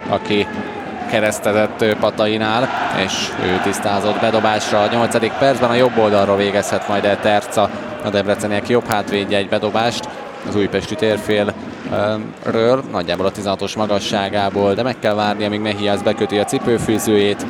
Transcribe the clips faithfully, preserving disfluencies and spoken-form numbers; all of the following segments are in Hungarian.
aki keresztezett Patainál, és ő tisztázott bedobásra a nyolcadik percben. A jobb oldalról végezhet majd el Terca, a debreceniek jobb hátvédje egy bedobást az újpesti térfélről, nagyjából a tizenhatos magasságából, de meg kell várni, amíg Mehias beköti a cipőfűzőjét,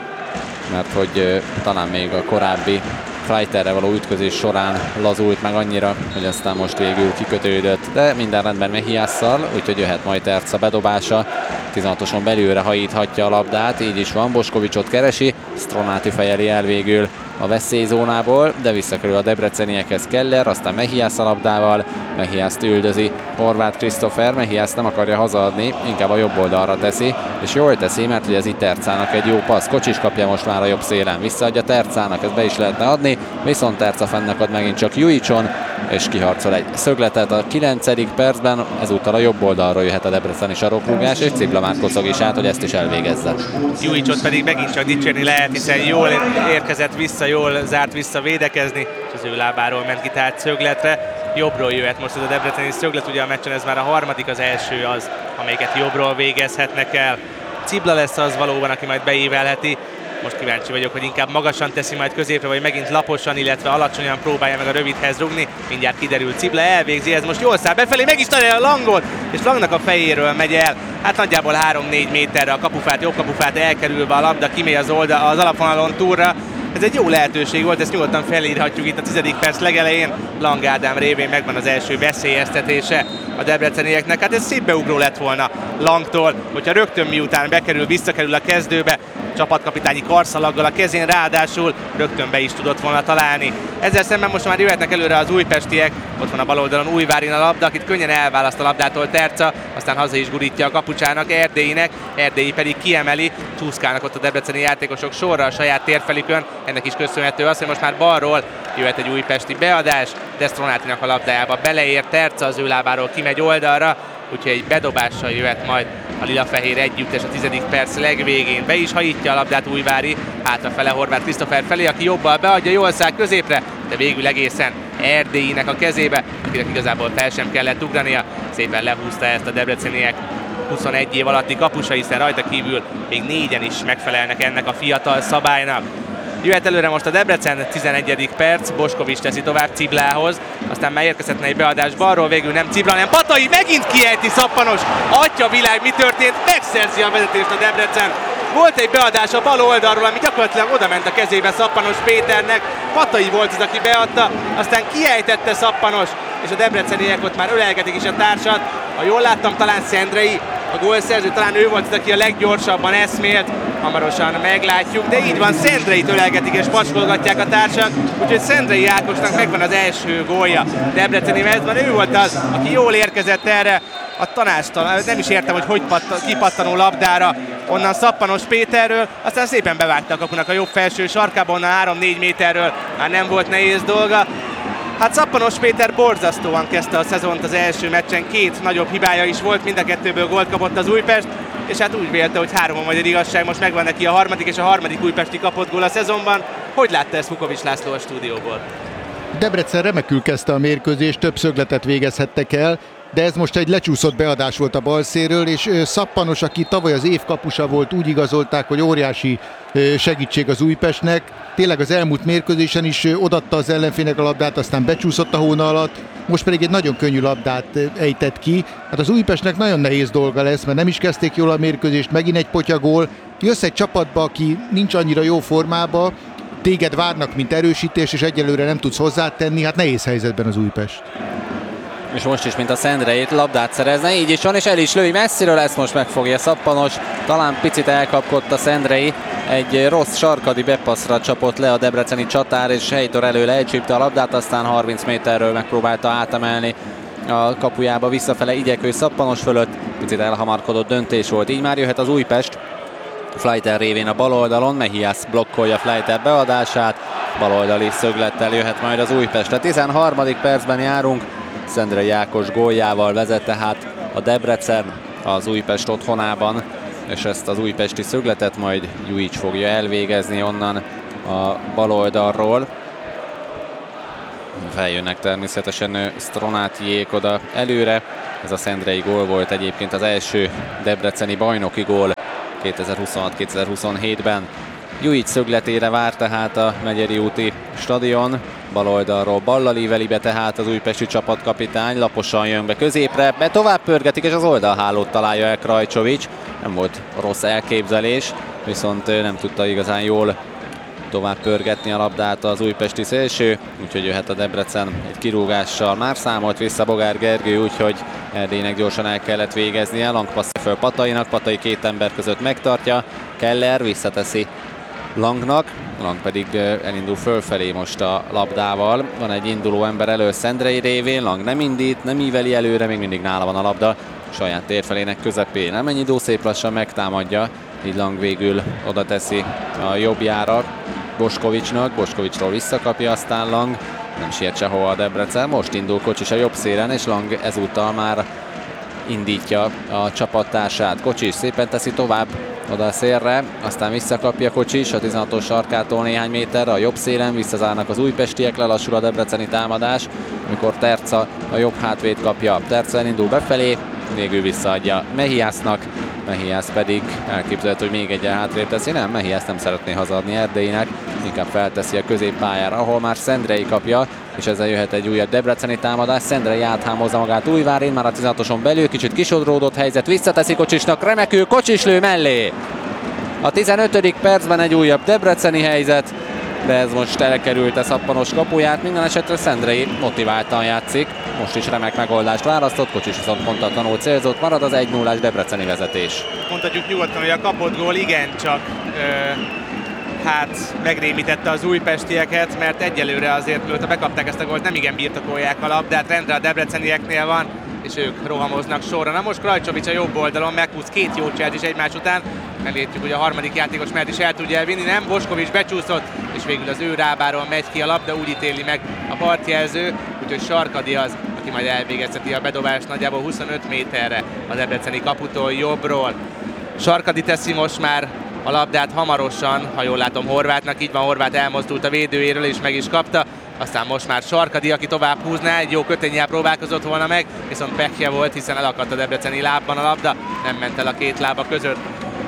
mert hogy talán még a korábbi Freiterre való ütközés során lazult meg annyira, hogy aztán most végül kikötődött, de minden rendben Mehiasszal, úgyhogy jöhet majd Terca bedobása. tizenhatoson belülre hajíthatja a labdát, így is van, Boskovicsot keresi, Stronati fejeli el végül a veszélyzónából, de visszakerül a debreceniekhez Keller, aztán Mehias a labdával, Mehiast üldözi Horváth Krisztófer, Mehias nem akarja hazaadni, inkább a jobb oldalra teszi, és jól teszi, mert ugye ez itt Tercának egy jó passz. Kocsis kapja most már a jobb szélen, visszaadja Tercának, ezt be is lehetne adni, viszont Terca fennek ad megint csak Jujicson, és kiharcol egy szögletet a kilencedik percben, ezúttal a jobb oldalról jöhet a debreceni sarokrúgás, és Cibla már kocog is át, hogy ezt is elvégezze. Jujicsot pedig megint csak dicsérni lehet, hiszen jól érkezett vissza, jól zárt vissza védekezni, és az ő lábáról ment ki tehát szögletre. Jobbról jöhet most ez a debreceni szöglet, ugye a meccsen ez már a harmadik, az első az, amelyiket jobbról végezhetnek el. Cibla lesz az valóban, aki majd beívelheti. Most kíváncsi vagyok, hogy inkább magasan teszi majd középre, vagy megint laposan, illetve alacsonyan próbálja meg a rövidhez rugni. Mindjárt kiderül, Cibla elvégzi, ez most jól száll befelé, meg is találja a Langot, és Langnak a fejéről megy el. Hát nagyjából három-négy méterre a kapufát, jobb kapufát elkerülve a labda, kimegy az, oldal, az alapvonalon túlra. Ez egy jó lehetőség volt, ezt nyugodtan felírhatjuk itt a tizedik perc legelején. Lang Ádám révén megvan az első veszélyeztetése a debrecenieknek. Hát ez szép beugró lett volna Langtól, hogyha rögtön miután bekerül, visszakerül a kezdőbe, csapatkapitányi karszalaggal a kezén, ráadásul rögtön be is tudott volna találni. Ezzel szemben most már jöhetnek előre az újpestiek, ott van a bal oldalon Újvárin a labda, akit könnyen elválaszt a labdától Terca, aztán haza is gurítja a kapucsának, Erdélyinek, Erdélyi pedig kiemeli, csúszkálnak ott a debreceni játékosok sorra a saját térfelükön, ennek is köszönhető az, hogy most már balról jöhet egy újpesti beadás, de Stronatinak a labdájába beleér Terca, az ő lábáról kimegy oldalra, úgyhogy egy bedobással jöhet majd a lila-fehér együttes a tizedik perc legvégén. Be is hajítja a labdát Újvári, hátrafele Horváth Krisztófer felé, aki jobbal beadja, jól száll középre, de végül egészen Erdélyinek a kezébe, akinek igazából fel sem kellett ugrania. Szépen lehúzta ezt a debreceniek huszonegy év alatti kapusa, hiszen rajta kívül még négyen is megfelelnek ennek a fiatal szabálynak. Jöhet előre most a Debrecen, tizenegyedik perc, Boskovics teszi tovább Ciblához, aztán már érkezhetne egy beadás balról, végül nem Cibla, hanem Patai, megint kiejti Szappanos, atya világ, mi történt, megszerzi a vezetést a Debrecen. Volt egy beadás a bal oldalról, ami gyakorlatilag oda ment a kezébe Szappanos Péternek, Patai volt az, aki beadta, aztán kiejtette Szappanos, és a debreceniek ott már ölelgetik is a társat. Ha jól láttam, talán Szendrei, a gólszerző, talán ő volt az, aki a leggyorsabban eszmélt, hamarosan meglátjuk, de így van, Szendreit ölelgetik és paskolgatják a társak, úgyhogy Szendrei Ákosnak megvan az első gólja debreceni mezben, ő volt az, aki jól érkezett erre a tanástalan, nem is értem, hogy hogy patt, kipattanó labdára onnan Szappanos Péterről, aztán szépen bevágta a kapunak a jobb felső sarkába, onnan három-négy méterről már nem volt nehéz dolga. Hát Szappanos Péter borzasztóan kezdte a szezont az első meccsen, két nagyobb hibája is volt, mind a kettőből gólt kapott az Újpest, és hát úgy vélte, hogy három a magyar igazság, most megvan neki a harmadik és a harmadik újpesti kapott gól a szezonban. Hogy látta ezt Vukovics László a stúdióból? Debrecen remekül kezdte a mérkőzést, több szögletet végezhettek el, de ez most egy lecsúszott beadás volt a bal szélről, és Szappanos, aki tavaly az év kapusa volt, úgy igazolták, hogy óriási segítség az Újpestnek. Tényleg az elmúlt mérkőzésen is odatta az ellenfélnek a labdát, aztán becsúszott a hóna alatt, most pedig egy nagyon könnyű labdát ejtett ki. Hát az Újpestnek nagyon nehéz dolga lesz, mert nem is kezdték jól a mérkőzést, megint egy potyagól. Jössz egy csapatba, aki nincs annyira jó formában, téged várnak, mint erősítés, és egyelőre nem tudsz hozzátenni, hát nehéz helyzetben az Újpest. És most is, mint a Szendreit, labdát szerezne, így is van, és el is lői messziről, ezt most megfogja Szappanos, talán picit elkapkodta a Szendrei, egy rossz sarkadi bepasszra csapott le a debreceni csatár, és Heitor elől elcsípte a labdát, aztán harminc méterről megpróbálta átemelni a kapujába, visszafele igyekvő Szappanos fölött, picit elhamarkodott döntés volt, így már jöhet az Újpest. Freiter révén a bal oldalon, Mehias blokkolja Freiter beadását, baloldali szöglettel jöhet majd az Újpest. A tizenharmadik percben járunk, Szendrei Ákos góljával vezet tehát a Debrecen az Újpest otthonában, és ezt az újpesti szögletet majd Jujic fogja elvégezni onnan a bal oldalról. Feljönnek természetesen Stronatiék oda előre, Ez a szendrei gól volt egyébként az első debreceni bajnoki gól kétezer-huszonhat kétezer-huszonhétben. Jujic szögletére vár tehát a Megyeri úti stadion. Bal oldalról ballal íveli be tehát az újpesti csapatkapitány, laposan jön be középre, be tovább pörgetik, és az oldalhálót találja el Krajcsovics. Nem volt rossz elképzelés, viszont nem tudta igazán jól tovább pörgetni a labdát az újpesti szélső, úgyhogy jöhet a Debrecen egy kirúgással. Már számolt vissza Bogár Gergő, úgyhogy Erdélynek gyorsan el kellett végeznie. Lang passzol föl Patainak, Patai két ember között megtartja, Keller visszateszi Langnak, Lang pedig elindul fölfelé most a labdával. Van egy induló ember elő Szendrei révén, Lang nem indít, nem íveli előre, még mindig nála van a labda, saját térfelének közepén. Nem ennyi idő, szép lassan megtámadja, így Lang végül oda teszi a jobbjára Boskovicsnak, Boskovicsról visszakapja, aztán Lang, nem siet sehova a Debrecen, most indul Kocsis a jobb szélen, és Lang ezúttal már indítja a csapattársát. Kocsis szépen teszi tovább oda a szélre, aztán visszakapja Kocsis a tizenhatos sarkától néhány méterre, a jobb szélen visszazárnak az újpestiek, lelassul a debreceni támadás, amikor Terca a jobb hátvéd kapja. Terca elindul befelé, végül visszaadja Mehiásznak, Mehiász pedig elképzelhető, hogy még egy hátrébb teszi, nem, Mehiász nem szeretné hazaadni Erdélynek, inkább felteszi a középpályára, ahol már Szendrei kapja, és ezzel jöhet egy újabb debreceni támadás. Szendrei áthámozza magát Újvárin, már a tizenhatoson belül, kicsit kisodródott helyzet, visszateszi Kocsisnak, remekül, Kocsis lő mellé! A tizenötödik percben egy újabb debreceni helyzet, de ez most elkerülte Szappanos kapuját, minden esetre Szendrei motiváltan játszik, most is remek megoldást választott, Kocsis viszont pontatlanul célzott, marad az egy nullás debreceni vezetés. Mondhatjuk nyugodtan, hogy a kapott gól igencsak ö, hát megrémítette az újpestieket, mert egyelőre azért, mióta bekapták ezt a gólt, nem igen birtokolják a labdát, rendre a debrecenieknél van, és ők rohamoznak sorra. Na most Krajcsovics a jobb oldalon meghúz két jó cselt is egymás után, elértjük, hogy a harmadik játékos mert is el tudja elvinni, nem, Boskovics becsúszott, és végül az ő rábáról megy ki a labda, úgy ítéli meg a partjelző, úgyhogy Sarkadi az, aki majd elvégezheti a bedobást nagyjából huszonöt méterre a debreceni kaputól jobbról. Sarkadi teszi most már a labdát hamarosan, ha jól látom Horvátnak, így van, Horvát elmozdult a védőjéről és meg is kapta. Aztán most már Sarkadi, aki tovább húzná, egy jó kötényel próbálkozott volna meg, viszont pekje volt, hiszen elakadt a debreceni lábban a labda, nem ment el a két lába között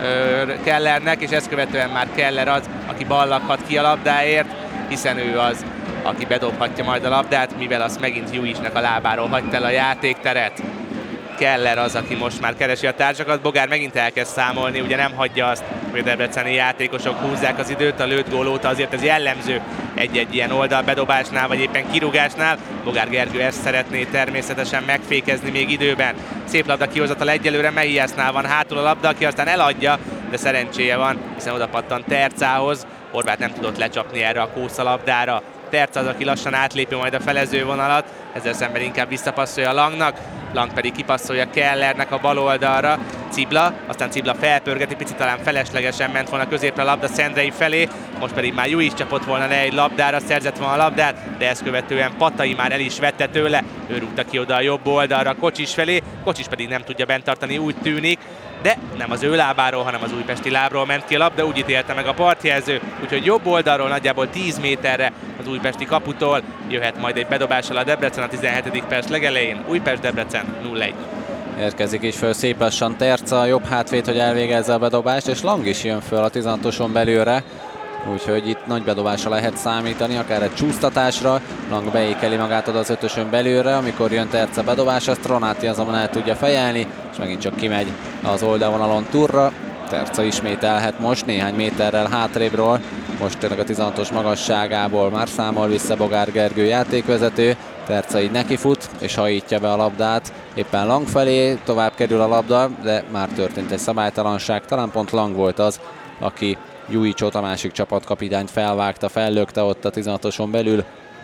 ö, Kellernek, és ezt követően már Keller az, aki ballakhat ki a labdáért, hiszen ő az, aki bedobhatja majd a labdát, mivel azt megint Jujicsnak a lábáról hagyta el a játékteret. Keller az, aki most már keresi a társakat, Bogár megint elkezd számolni, ugye nem hagyja azt, hogy a debreceni játékosok húzzák az időt, a lőtt gól óta azért ez jellemző egy-egy ilyen oldalbedobásnál, vagy éppen kirúgásnál. Bogár Gergő ezt szeretné természetesen megfékezni még időben. Szép labda kihozatal egyelőre, Mehiásznál van hátul a labda, aki aztán eladja, de szerencséje van, hiszen oda pattan Tercához. Horváth nem tudott lecsapni erre a kószalabdára. Terca az, aki lassan átlépi majd a felező vonalat, ezzel szemben inkább visszapasszolja Langnak, Lang pedig kipasszolja Kellernek a bal oldalra, Cibla, aztán Cibla felpörgeti, picit talán feleslegesen ment volna középre a labda Szendrei felé, most pedig már Jujic csapott volna le egy labdára, szerzett volna a labdát, de ezt követően Patai már el is vette tőle, ő rúgta ki oda a jobb oldalra Kocsis felé, Kocsis pedig nem tudja bent tartani, úgy tűnik, de nem az ő lábáról, hanem az újpesti lábról ment ki a labda, úgy ítélte meg a partjelző, úgyhogy jobb oldalról nagyjából tíz méterre az újpesti kaputól jöhet majd egy bedobással a Debrecen a tizenhetedik perc legelején. Újpest-Debrecen nulla egy. Érkezik is föl szép lassan Terca, a jobb hátvéd, hogy elvégezze a bedobást, és Lang is jön föl a tizenhatoson belülre, úgyhogy itt nagy bedobásra lehet számítani, akár egy csúsztatásra. Lang beékeli magát oda az ötösön belülre, amikor jön Terca bedobás, azt Ronáti azonban el tudja fejelni, és megint csak kimegy az oldalvonalon turra. Terca ismételhet most néhány méterrel hátrébről, most tényleg a tizenhatos magasságából már számol vissza Bogár Gergő játékvezető. Terca így nekifut, és hajítja be a labdát éppen Lang felé, tovább kerül a labda, de már történt egy szabálytalanság, talán pont Lang volt az, aki Jujicsot, a másik csapatkapitányt felvágta, fellökte ott a tizenhatoson belül.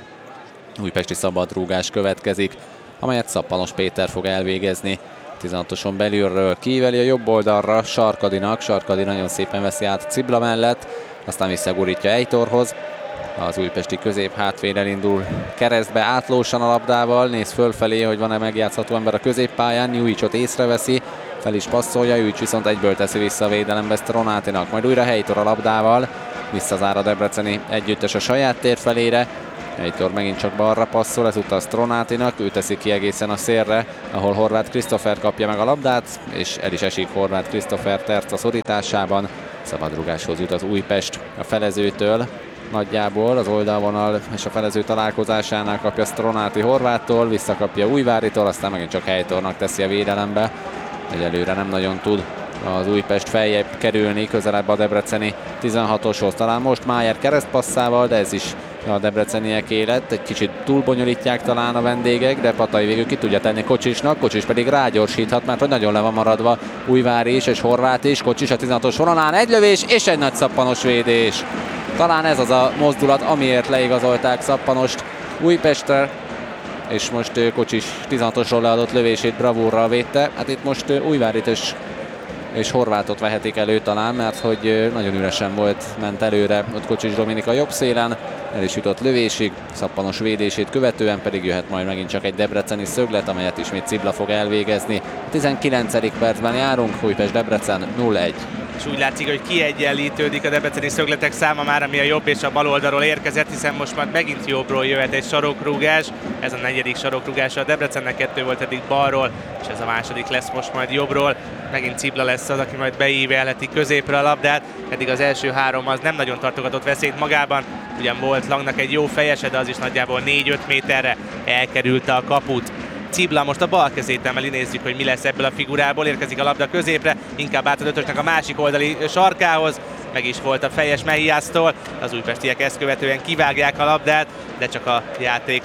Újpesti szabadrúgás következik, amelyet Szappanos Péter fog elvégezni. tizenhatoson belülről kiíveli a jobb oldalra Sarkadinak, Sarkadi nagyon szépen veszi át Cibla mellett, aztán visszagurítja Eitorhoz. Az újpesti közép hátvéd elindul keresztbe átlósan a labdával, néz fölfelé, hogy van-e megjátszható ember a középpályán, Jujicsot észreveszi, fel is passzolja, Jujics viszont egyből teszi vissza a védelembe ezt Ronátinak, majd újra Heitor a labdával, visszazár a debreceni együttes a saját tér felére, Heitor megint csak balra passzol, ezúttal Stronátinak, ő teszi ki egészen a szélre, ahol Horváth Krisztófer kapja meg a labdát, és el is esik Horváth Krisztófer Terca szorításában. Szabadrugáshoz jut az Újpest a felezőtől. Nagyjából az oldalvonal és a felező találkozásánál kapja Stronáti Horváttól, visszakapja Újváritól, aztán megint csak Heitornak teszi a védelembe. Egyelőre nem nagyon tud az Újpest feljebb kerülni, közelebb a debreceni tizenhatoshoz. Talán most Májer keresztpasszával, de ez is a debreceniek élet. Egy kicsit túlbonyolítják talán a vendégek, de Patai végül ki tudja tenni Kocsisnak. Kocsis pedig rágyorsíthat, mert hogy nagyon le van maradva Újvári is és Horváth is. Kocsis a tizenhatos vonalán, egy lövés és egy nagy szappanos védés. Talán ez az a mozdulat, amiért leigazolták Szappanost Újpestre, és most Kocsis tizenhatosról leadott lövését bravúrral védte. Hát itt most Újvárit és, és Horváthot vehetik elő talán, mert hogy nagyon üresen volt, ment előre ott Kocsis Dominika jobb szélen, el is jutott lövésig, Szappanos védését követően pedig jöhet majd megint csak egy debreceni szöglet, amelyet ismét Cibla fog elvégezni. A tizenkilencedik percben járunk, Újpest-Debrecen nulla egy. És úgy látszik, hogy kiegyenlítődik a debreceni szögletek száma már, ami a jobb és a bal oldalról érkezett, hiszen most már megint jobbról jöhet egy sarokrúgás. Ez a negyedik sarokrúgása a Debrecennek, kettő volt eddig balról, és ez a második lesz most majd jobbról. Megint Cibla lesz az, aki majd beívelheti középre a labdát, eddig az első három az nem nagyon tartogatott veszélyt magában. Ugyan volt Langnak egy jó fejese, de az is nagyjából négy-öt méterre elkerülte a kaput. Cibla most a bal kezét emeli, nézzük, hogy mi lesz ebből a figurából, érkezik a labda középre, inkább át az ötösnek a másik oldali sarkához, meg is volt a fejes Mehiásztól, az újpestiek ezt követően kivágják a labdát, de csak a játék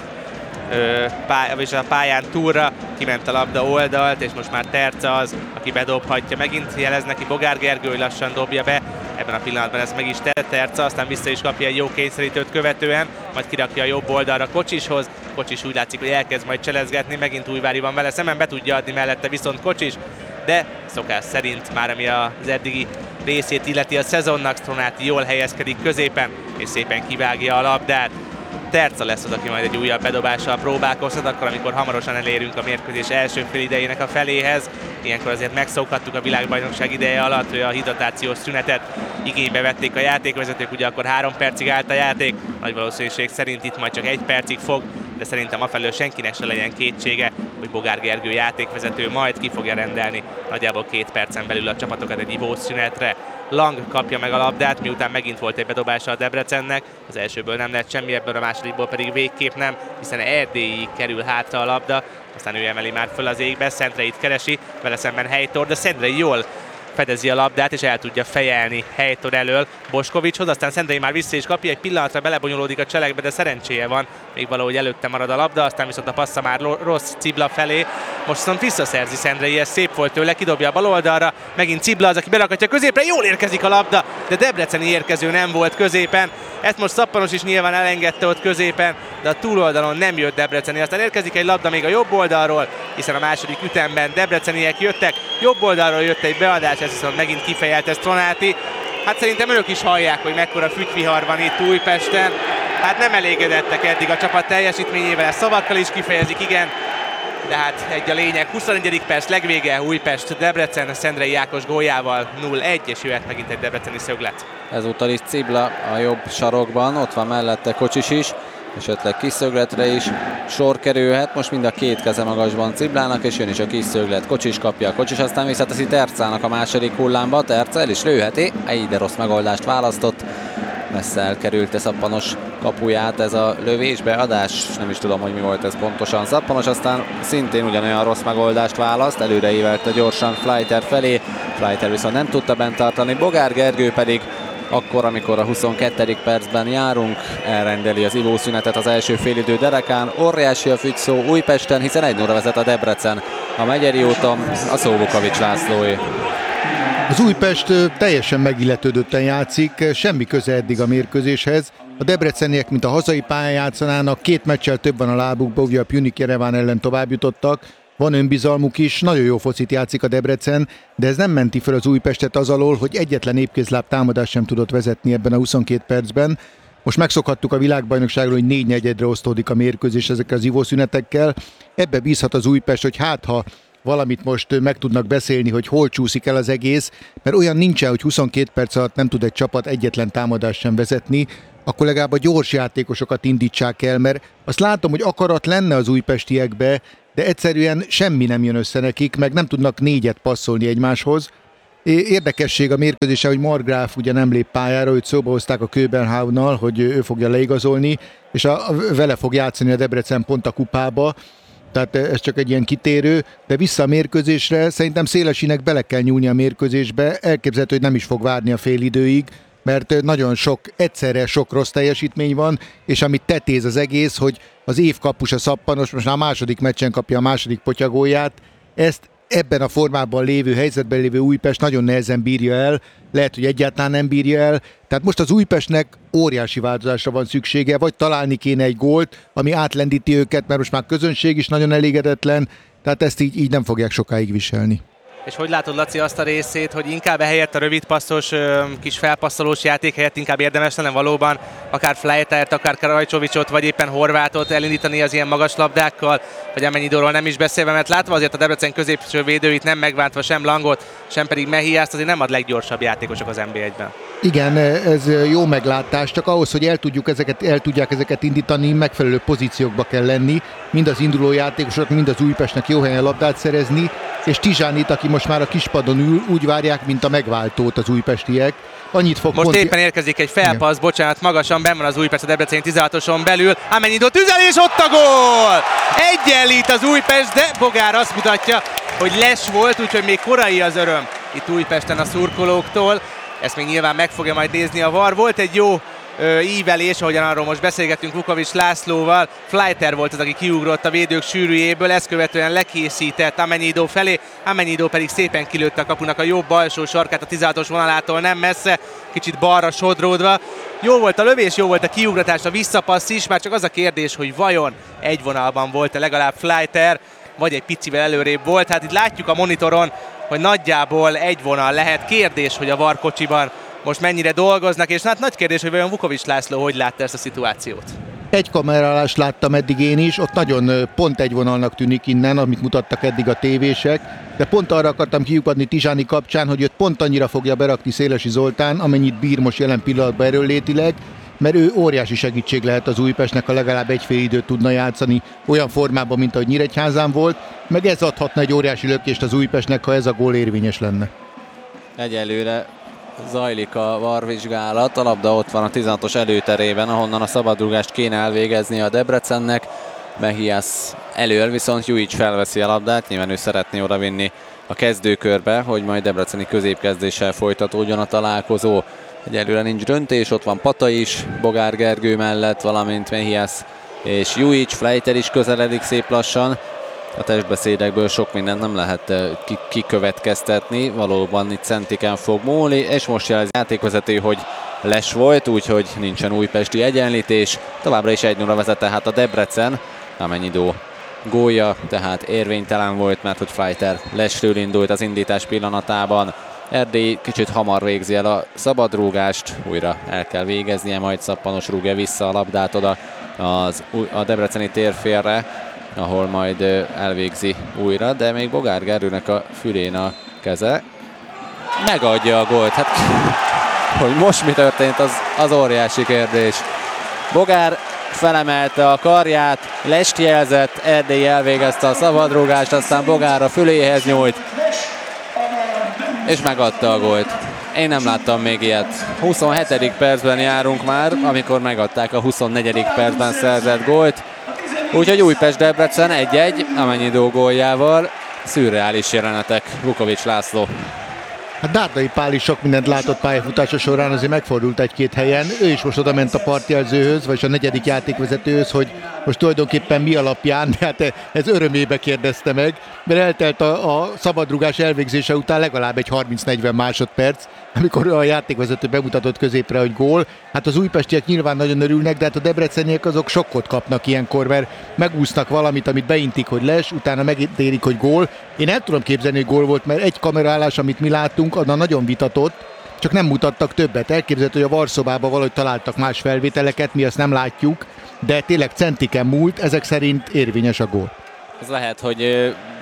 ö, pály, és a pályán túlra kiment a labda oldalt, és most már Terca az, aki bedobhatja, megint jelez neki Bogár Gergő, hogy lassan dobja be. Ebben a pillanatban ezt meg is tette Terca, aztán vissza is kapja egy jó kényszerítőt követően, majd kirakja a jobb oldalra Kocsishoz. Kocsis úgy látszik, hogy elkezd majd cselezgetni, megint Újvári van vele szemben, be tudja adni mellette viszont Kocsis, de szokás szerint már ami az eddigi részét illeti a szezonnak, Stronáti jól helyezkedik középen, és szépen kivágja a labdát. Terca lesz az, aki majd egy újabb bedobással próbálkozhat, akkor amikor hamarosan elérünk a mérkőzés első félidejének a feléhez. Ilyenkor azért megszokhattuk a világbajnokság ideje alatt, hogy a hidratációs szünetet igénybe vették a játékvezetők, ugye akkor három percig állt a játék, nagy valószínűség szerint itt majd csak egy percig fog, de szerintem afelől senkinek se legyen kétsége, hogy Bogár Gergő játékvezető majd ki fogja rendelni nagyjából két percen belül a csapatokat egy ivószünetre. Lang kapja meg a labdát, miután megint volt egy bedobása a Debrecennek, az elsőből nem lett semmi, ebből a másodikból pedig végképp nem, hiszen Erdélyig kerül hátra a labda, aztán ő emeli már föl az égbe, Szendreit keresi, vele szemben Heitor, de Szendrei jól fedezi a labdát, és el tudja fejelni Heitor elől Boskovicshoz, aztán Szendrei már vissza is kapja, egy pillanatra belebonyolódik a cselekbe, de szerencséje van, még valahogy előtte marad a labda, aztán viszont a passza már rossz Cibla felé, most viszont visszaszerzi Szendrei, ez szép volt tőle, kidobja a bal oldalra, megint Cibla az, aki berakatja középre, jól érkezik a labda, de debreceni érkező nem volt középen, ezt most Szappanos is nyilván elengedte ott középen, de a túloldalon nem jött debreceni, aztán érkezik egy labda még a jobb oldalról, hiszen a második ütemben debreceniek jöttek, jobb oldalról jött egy beadás, ez viszont megint kifejelte Stronáti. Hát szerintem ők is hallják, hogy mekkora fügyvihar van itt Újpesten. Hát nem elégedettek eddig a csapat teljesítményével, ezt szavakkal is kifejezik, igen. De hát egy a lényeg, huszonegyedik perc legvége, Újpest, Debrecen, Szendrei Ákos góljával nulla egy, és jöhet megint egy debreceni szöglet. Ezúttal is Cibla a jobb sarokban, ott van mellette Kocsis is, esetleg kis szögletre is sor kerülhet. Most mind a két keze magasban Ciblának, és jön is a kis szöglet. Kocsis kapja, Kocsis aztán visszateszi Tercának a második hullámba. Terca el is lőheti, egy de rossz megoldást választott. Messze elkerülte Szappanos kapuját ez a lövésbeadás, nem is tudom, hogy mi volt ez pontosan. Szappanos aztán szintén ugyanolyan rossz megoldást választ, előre ívelte gyorsan Fleiter felé. Fleiter viszont nem tudta bent tartani, Bogár Gergő pedig akkor, amikor a huszonkettő percben járunk, elrendeli az ivószünetet az első félidő derekán. Óriási a fügyszó Újpesten, hiszen egy nulla vezet a Debrecen. A Megyeri úton a szó Vukovics Lászlóé. Az Újpest teljesen megilletődötten játszik, semmi köze eddig a mérkőzéshez. A debreceniek, mint a hazai pályán játszanának, két meccsel több van a lábukba, ugye a Pjunik Jereván ellen tovább jutottak. Van önbizalmuk is, nagyon jó focit játszik a Debrecen, de ez nem menti fel az Újpestet az alól, hogy egyetlen épkézláb támadást sem tudott vezetni ebben a huszonkét percben. Most megszokhattuk a világbajnokságról, hogy négy negyedre osztódik a mérkőzés ezekkel az ivószünetekkel. Ebbe bízhat az Újpest, hogy hát ha valamit most meg tudnak beszélni, hogy hol csúszik el az egész, mert olyan nincsen, hogy huszonkét perc alatt nem tud egy csapat egyetlen támadást sem vezetni, akkor legalább a gyors játékosokat indítsák el, mert azt látom, hogy akarat lenne az újpestiekbe, de egyszerűen semmi nem jön össze nekik, meg nem tudnak négyet passzolni egymáshoz. Érdekesség a mérkőzése, hogy Markgraf ugye nem lép pályára, őt szóba hozták a Köbenhavnnal, hogy ő fogja leigazolni, és a, vele fog játszani a Debrecen pont a kupába, tehát ez csak egy ilyen kitérő, de vissza a mérkőzésre, szerintem Szélesinek bele kell nyúlni a mérkőzésbe, elképzelhető, hogy nem is fog várni a félidőig, mert nagyon sok, egyszerre sok rossz teljesítmény van, és amit tetéz az egész, hogy az év kapusa Szappanos most már a második meccsen kapja a második potyagóját, ezt ebben a formában lévő, helyzetben lévő Újpest nagyon nehezen bírja el, lehet, hogy egyáltalán nem bírja el, tehát most az Újpestnek óriási változásra van szüksége, vagy találni kéne egy gólt, ami átlendíti őket, mert most már közönség is nagyon elégedetlen, tehát ezt így, így nem fogják sokáig viselni. És hogy látod, Laci, azt a részét, hogy inkább ehelyett a rövidpasszos, kis felpasszolós játék helyett inkább érdemes lenne valóban akár Fleitert, akár Krajcsovicsot, vagy éppen Horvátot elindítani az ilyen magas labdákkal, vagy Amennyidóról nem is beszélve, mert látva azért a Debrecen középső védőit nem megvántva sem Langot, sem pedig Mehiászt, azért nem a leggyorsabb játékosok az en bé egyben. Igen, ez jó meglátás, csak ahhoz, hogy el, tudjuk ezeket, el tudják ezeket indítani, megfelelő pozíciókba kell lenni, mind az induló játékosok, mind az Újpestnek jó helyen labdát szerezni, és Tizsánit, aki most már a kispadon ül, úgy várják, mint a megváltót az újpestiek. Annyit fog most pont... éppen érkezik egy felpassz, igen. Bocsánat, magasan benn van az Újpest a Debrecen tizenhatoson belül, Amennyidó tüzel, és ott a gól! Egyenlít az Újpest, de Bogár azt mutatja, hogy les volt, úgyhogy még korai az öröm itt Újpesten a szurkolóktól. Ezt még nyilván meg fogja majd nézni a VAR. Volt egy jó ö, ívelés, ahogyan arról most beszélgettünk Vukovics Lászlóval. Fleiter volt az, aki kiugrott a védők sűrűjéből, ezt követően lekészített Amennyidó felé. Amennyidó pedig szépen kilőtte a kapunak a jobb alsó sarkát a tizenhatos vonalától nem messze, kicsit balra sodródva. Jó volt a lövés, jó volt a kiugratás, a visszapassz is, már csak az a kérdés, hogy vajon egy vonalban volt-e legalább Fleiter, vagy egy picivel előrébb volt. Hát itt látjuk a monitoron, hogy nagyjából egy vonal lehet. Kérdés, hogy a VAR kocsiban most mennyire dolgoznak, és hát nagy kérdés, hogy vajon Vukovics László hogy látta ezt a szituációt. Egy kamerálást láttam eddig én is, ott nagyon pont egy vonalnak tűnik innen, amit mutattak eddig a tévések, de pont arra akartam kiukadni Tizsáni kapcsán, hogy őt pont annyira fogja berakni Szélesi Zoltán, amennyit bír most jelen pillanatban erőnlétileg, mert ő óriási segítség lehet az Újpestnek, ha legalább egy fél időt tudna játszani olyan formában, mint ahogy Nyíregyházán volt, meg ez adhatna egy óriási lökést az Újpestnek, ha ez a gól érvényes lenne. Egyelőre zajlik a VAR vizsgálat, a labda ott van a tizenhatos előterében, ahonnan a szabadrúgást kéne elvégezni a Debrecennek. Mehiász elől, viszont Juic felveszi a labdát, nyilván ő szeretné odavinni a kezdőkörbe, hogy majd debreceni középkezdéssel folytatódjon a találkozó. Egyelőre nincs döntés, ott van Pata is, Bogár Gergő mellett, valamint Mehiász és Juic, Fleiter is közeledik szép lassan. A testbeszédekből sok mindent nem lehet kikövetkeztetni, valóban itt centiken fog múlni, és most jelzi a játékvezető, hogy les volt, úgyhogy nincsen újpesti egyenlítés. Továbbra is egy nulla vezet tehát a Debrecen, Amennyidó gólja, tehát érvénytelen volt, mert hogy Fleiter lesről indult az indítás pillanatában. Erdély kicsit hamar végzi el a szabadrúgást, újra el kell végeznie, majd Szappanos rúgja vissza a labdát oda az, a debreceni térfélre, ahol majd elvégzi újra, de még Bogár Gergőnek a fülén a keze. Megadja a gólt. Hát, hogy most mi történt, az, az óriási kérdés. Bogár felemelte a karját, lest jelzett, Erdély elvégezte a szabadrúgást, aztán Bogár a füléhez nyújt, és megadta a gólt. Én nem láttam még ilyet. huszonhetedik percben járunk már, amikor megadták a huszonnegyedik percben szerzett gólt. Úgyhogy Újpest-Debrecen egy-egy, Amennyidó góljával. Szürreális jelenetek, Vukovics László. Hát Dárdai Pál is sok mindent látott pályafutása során, azért megfordult egy-két helyen. Ő is most oda ment a partjelzőhöz, vagy a negyedik játékvezetőhöz, hogy most tulajdonképpen mi alapján, de hát ez örömébe kérdezte meg, mert eltelt a, a szabadrugás elvégzése után legalább egy harminc-negyven másodperc, amikor a játékvezető bemutatott középre, hogy gól. Hát az újpestiek nyilván nagyon örülnek, de hát a debreceniek azok sokkot kapnak ilyenkor, mert megúsznak valamit, amit beintik, hogy les, utána megítélik, hogy gól. Én el tudom képzelni, hogy gól volt, mert egy kamerálás, amit mi láttunk, annak nagyon vitatott, csak nem mutattak többet. Elképzelhető, hogy a varszobában valahogy találtak más felvételeket, mi azt nem látjuk, de tényleg centiken múlt, ezek szerint érvényes a gól. Ez lehet, hogy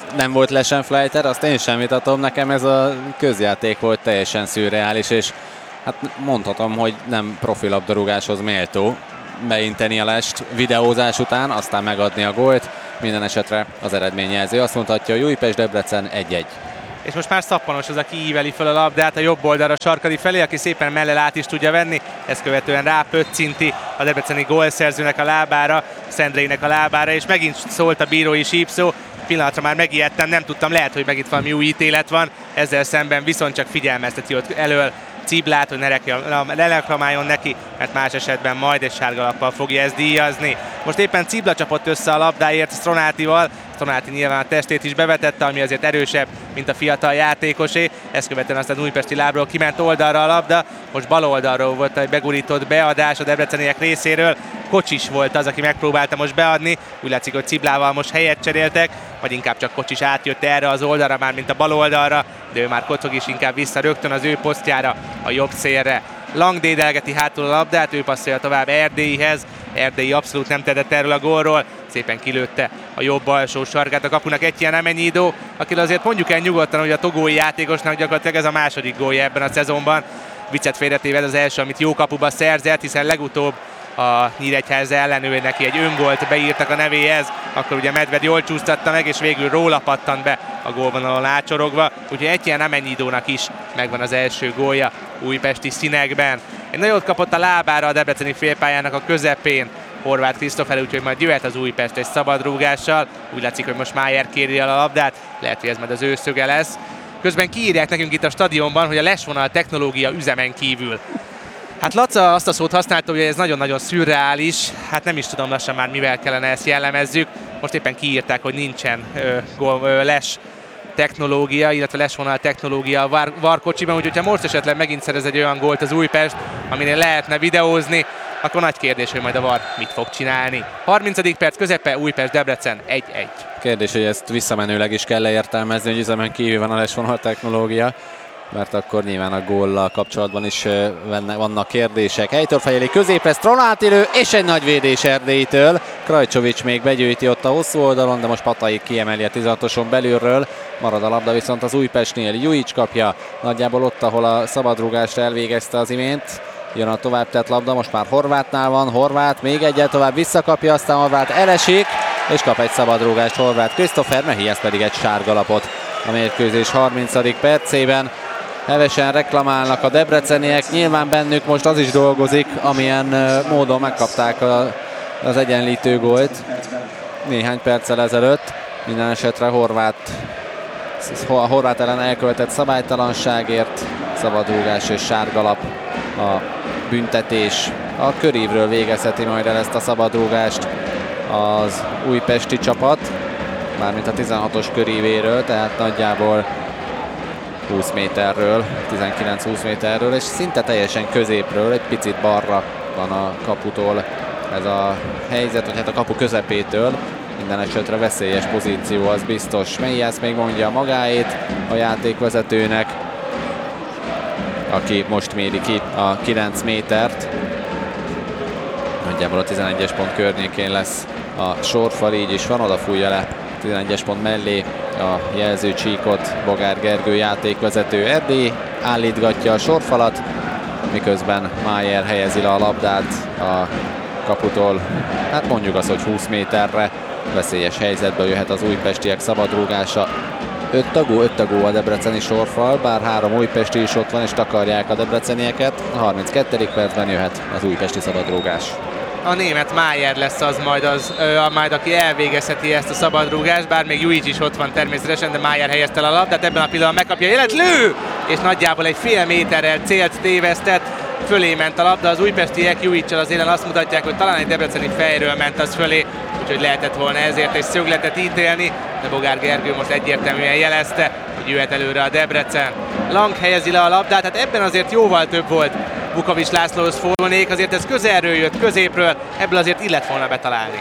nem volt Lesenfleiter, azt én sem vitatom, nekem ez a közjáték volt teljesen szürreális, és hát mondhatom, hogy nem profi labdarúgáshoz méltó beinteni a Lest videózás után, aztán megadni a gólt. Minden esetre az eredményjelző azt mondhatja, hogy Újpest-Debrecen egy-egy. És most már Szappanos az, aki íveli fel a labdát a jobb oldalra Sarkadi felé, aki szépen mellel át is tudja venni, ezt követően rápöccinti a debreceni gólszerzőnek a lábára, Szendrének a lábára, és megint szólt a bírói sípszó. Pillanatra már megijedtem, nem tudtam, lehet, hogy megint valami új ítélet van, ezzel szemben viszont csak figyelmezteti ott elől Ciblát, hogy ne reklamáljon neki, mert más esetben majd egy sárgalappal fogja ezt díjazni. Most éppen Cibla csapott össze a labdáért Stronátival, Stronáti nyilván a testét is bevetette, ami azért erősebb, mint a fiatal játékosé. Ezt követően aztán újpesti lábról kiment oldalra a labda, most bal oldalról volt egy begurított beadás a debreceniek részéről. Kocsis volt az, aki megpróbálta most beadni, úgy látszik, hogy Ciblával most helyet cseréltek, vagy inkább csak Kocsis átjött erre az oldalra, már mint a bal oldalra, de ő már kocog is inkább vissza rögtön az ő posztjára, a jobb szélre. Lang dédelgeti hátul a labdát, ő passzolja tovább Erdélyihez. Erdélyi abszolút nem tedett erről a gólról, szépen kilőtte a jobb alsó sarkát a kapunak Etienne Amenyido, akire azért mondjuk el nyugodtan, hogy a togói játékosnak gyakorlatilag ez a második gólja ebben a szezonban. Viccet félretéve az első, amit jó kapuba szerzett, hiszen legutóbb a Nyíregyháza ellen ő neki egy öngolt beírtak a nevéhez, akkor ugye Medved jól csúsztatta meg, és végül róla pattant be a gólvonalon átsorogva, úgyhogy Etienne Amenyidónak is megvan az első gólja újpesti színekben. Egy nagyot kapott a lábára a debreceni félpályának a közepén Horváth Krisztófer, úgyhogy majd jöhet az Újpest egy szabadrúgással. Úgy látszik, hogy most Májer kéri el a labdát, lehet, hogy ez majd az ő szöge lesz. Közben kiírják nekünk itt a stadionban, hogy a lesvonal technológia üzemen kívül. Hát Laca azt a szót használta, hogy ez nagyon-nagyon szürreális, hát nem is tudom lassan már mivel kellene ezt jellemezzük. Most éppen kiírták, hogy nincsen ö, gól, ö, les technológia, illetve lesvonal technológia a var, varkocsiban, úgyhogy ha most esetleg megint szerez egy olyan gólt az Újpest, aminél lehetne videózni, akkor nagy kérdés, hogy majd a VAR mit fog csinálni. harmincadik perc közepe, Újpest-Debrecen egy-egy. Kérdés, hogy ezt visszamenőleg is kell leértelmezni, hogy üzemen kívül van a lesvonal technológia, mert akkor nyilván a góllal kapcsolatban is vannak kérdések. Helytől fejeli középre, Stronáti lő, és egy nagy védés Erdélytől. Krajcsovics még begyűjti ott a hosszú oldalon, de most Patai kiemeli a tizenhatoson belülről. Marad a labda viszont az Újpestnél. Jujic kapja nagyjából ott, ahol a szabadrúgást elvégezte az imént. Jön a tovább tett labda, most már Horvátnál van, Horváth még egyet tovább visszakapja, aztán Horváth elesik, és kap egy szabadrúgást Horváth Krisztófer, Mehihez pedig egy sárgalapot a mérkőzés harmincadik percében. Hevesen reklamálnak a debreceniek, nyilván bennük most az is dolgozik, amilyen módon megkapták a, az egyenlítő gólt néhány perccel ezelőtt. Minden esetre Horváth, a Horváth ellen elkövetett szabálytalanságért szabadrúgás és sárgalap a büntetés. A körívről végezheti majd el ezt a szabadrúgást az újpesti csapat, mármint a tizenhatos körívéről, tehát nagyjából húsz méterről, tizenkilenc-húsz méterről, és szinte teljesen középről, egy picit balra van a kaputól ez a helyzet, vagy hát a kapu közepétől. Minden esetre veszélyes pozíció, az biztos. Mehihez még mondja magáét a játékvezetőnek, aki most méri ki a kilenc métert. Nagyjából a tizenegyes pont környékén lesz a sorfal, így is van, oda fújja le tizenegyes pont mellé a jelzőcsíkot Bogár Gergő játékvezető. Erdély állítgatja a sorfalat, miközben Májer helyezi le a labdát a kaputól, hát mondjuk azt, hogy húsz méterre. Veszélyes helyzetbe jöhet az újpestiek szabadrúgása. öt tagú, öt tagú a debreceni sorfal, bár három újpesti is ott van, és takarják a debrecenieket. A harminckettedik percben jöhet az újpesti szabadrúgás. A német Májer lesz az majd, az, ö, majd, aki elvégezheti ezt a szabadrúgást, bár még Jujic is ott van természetesen, de Májer helyezte a labdát, ebben a pillanatban megkapja a jelet, lő! És nagyjából egy fél méterrel célt tévesztett, fölé ment a labda, az újpestiek Jujic-sal az élen azt mutatják, hogy talán egy debreceni fejről ment az fölé, úgyhogy lehetett volna ezért egy szögletet ítélni, de Bogár Gergő most egyértelműen jelezte, hogy jöhet előre a Debrecen. Lang helyezi le a labdát, hát ebben azért jóval több volt Vukovics Lászlóhoz fordulnék, azért ez közelről jött, középről, ebből azért illet volna betalálni.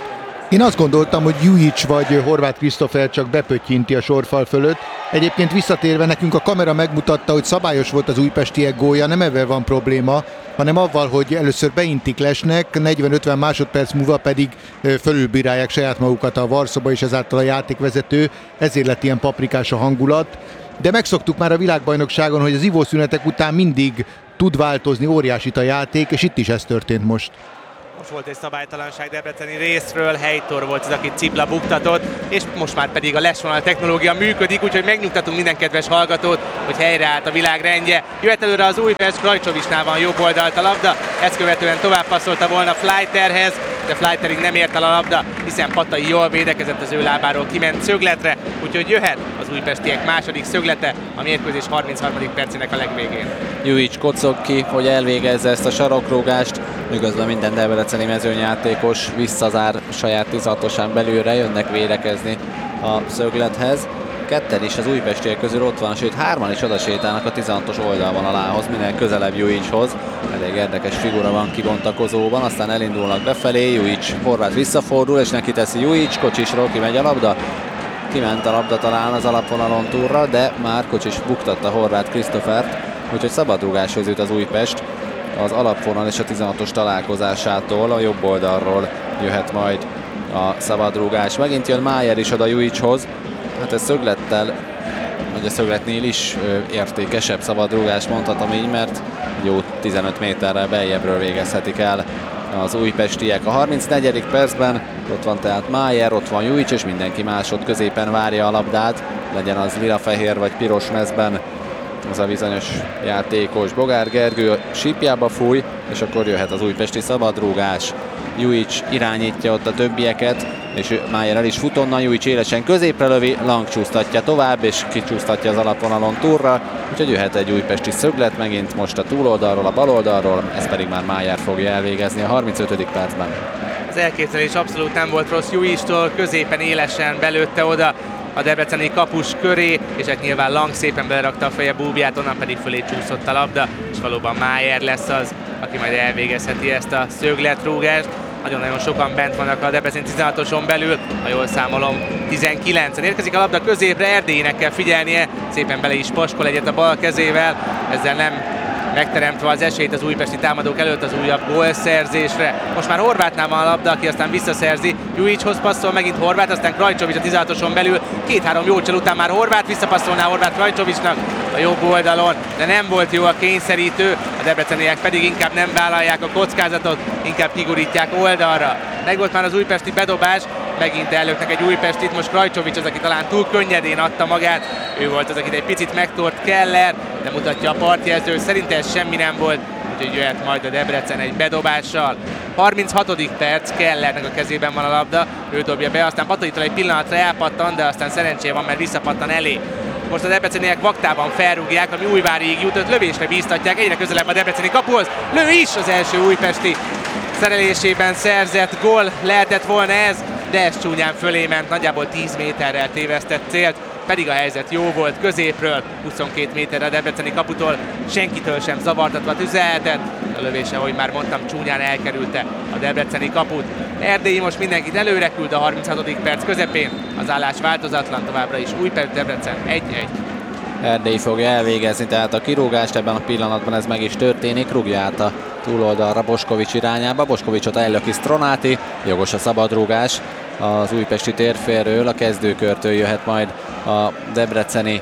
Én azt gondoltam, hogy Jujic vagy Horváth Krisztofer csak bepöttyinti a sorfal fölött. Egyébként visszatérve nekünk a kamera megmutatta, hogy szabályos volt az újpestiek gólja, nem ezzel van probléma, hanem avval, hogy először beintik lesnek, negyven-ötven másodperc múlva pedig fölülbírálják saját magukat a Varsóba és ezáltal a játékvezető, ezért lett ilyen paprikás a hangulat. De megszoktuk már a világbajnokságon, hogy az ivószünetek után mindig tud változni, óriásit a játék, és itt is ez történt most. Most volt egy szabálytalanság debreceni részről, Heitor volt az, aki Cipla buktatott, és most már pedig a lesvonal technológia működik, úgyhogy megnyugtatunk minden kedves hallgatót, hogy helyreállt a világ rendje. Jöhet előre az Újpest, Krajcsovicsnál van jobb oldalt a labda, ezt követően tovább passzolta volna Fleiterhez, de Fleiterig nem ért el a labda, hiszen Patai jól védekezett, az ő lábáról kiment szögletre, úgyhogy jöhet az újpestiek második szöglete a mérkőzés harmincharmadik percének a legvégén. Jujic kocog ki, hogy elvégezze ezt a sarokrúgást, miközben minden debreceni mezőnyjátékos visszazár saját tizenhatosán belülre, jönnek védekezni a szöglethez. Ketten is az újpestiek közül ott van, sőt hárman is odasétálnak a tizenhatos oldalvonalához, minél közelebb Jujichoz. Elég érdekes figura van kibontakozóban, aztán elindulnak befelé, Jujic, Horváth visszafordul, és neki teszi Jujic, Kocsisról kimegy a labda. Kiment a labda talán az alapvonalon túlra, de már Kocsis buktatta Horváth Krisztofert, úgyhogy szabadrúgáshoz jut az Újpest. Az alapvonal és a tizenhatos találkozásától a jobb oldalról jöhet majd a szabadrúgás. Megint jön Májer is oda Jujichoz. Hát ez szöglettel, vagy a szögletnél is ö, értékesebb szabadrúgás, mondhatom így, mert jó tizenöt méterrel beljebbről végezhetik el az újpestiek. A harmincnegyedik percben ott van tehát Májer, ott van Jujic, és mindenki másod középen várja a labdát, legyen az lila-fehér vagy piros mezben az a bizonyos játékos. Bogár Gergő sípjába fúj, és akkor jöhet az újpesti szabadrúgás. Jujic irányítja ott a többieket, és Májer el is fut onnan, Jujic élesen középre lövi, Lang csúsztatja tovább, és kicsúsztatja az alapvonalon túlra, úgyhogy jöhet egy újpesti szöglet megint most a túloldalról, a baloldalról, ezt pedig már Májer fogja elvégezni a harmincötödik percben. Az elképzelés abszolút nem volt rossz Jujictól, középen élesen belőtte oda a debreceni kapus köré, és hát nyilván Lang szépen belerakta a feje búbját, onnan pedig fölé csúszott a labda, és valóban Májer lesz az, aki majd elvégezheti ezt a szögletrúgást. Nagyon-nagyon sokan bent vannak a Debrecen tizenhatoson belül, ha jól számolom tizenkilencen. Érkezik a labda középre, Erdélynek kell figyelnie, szépen bele is paskol egyet a bal kezével, ezzel nem megteremtve az esélyt az újpesti támadók előtt az újabb gólszerzésre. Most már Horváthnál van a labda, aki aztán visszaszerzi. Jujichoz passzol megint Horváth, aztán Krajcsovics a tizenhatoson belül. Két-három jó csel után már Horváth visszapasszolná Horváth Krajcsovicsnak a jobb oldalon, de nem volt jó a kényszerítő, a debreceniek pedig inkább nem vállalják a kockázatot, inkább kigurítják oldalra. Megvolt már az újpesti bedobás, megint ellöknek egy újpestit, most Krajcsovics az, aki talán túl könnyedén adta magát, ő volt az, akit egy picit megtört Keller, de mutatja a partjelző, szerintem ez semmi nem volt, úgyhogy jöhet majd a Debrecen egy bedobással. harminchatodik perc, Kellernek a kezében van a labda, ő dobja be, aztán Pataitól egy pillanatra elpattan, de aztán szerencséje van, mert visszapattan elé. Most a debreceniek vaktában felrúgják, ami Újváriig jutott, lövésre bíztatják, egyre közelebb a debreceni kapuhoz, lő is az első újpesti szerelésében szerzett gól, lehetett volna ez, de ez csúnyán fölé ment, nagyjából tíz méterrel tévesztett célt, pedig a helyzet jó volt középről, huszonkét méterre a debreceni kaputól, senkitől sem zavartatva tüzelhetett, a lövése, ahogy már mondtam, csúnyán elkerülte a debreceni kaput. Erdélyi most mindenkit előre küld a harminchatodik perc közepén, az állás változatlan továbbra is, Újpest Debrecen egy-egy. Erdély fogja elvégezni tehát a kirúgást, ebben a pillanatban ez meg is történik, rúgja át a túloldalra Boskovics irányába, Boskovicsot ellöki Stronati, jogos a szabadrúgás az újpesti térfélről, a kezdőkörtől jöhet majd a debreceni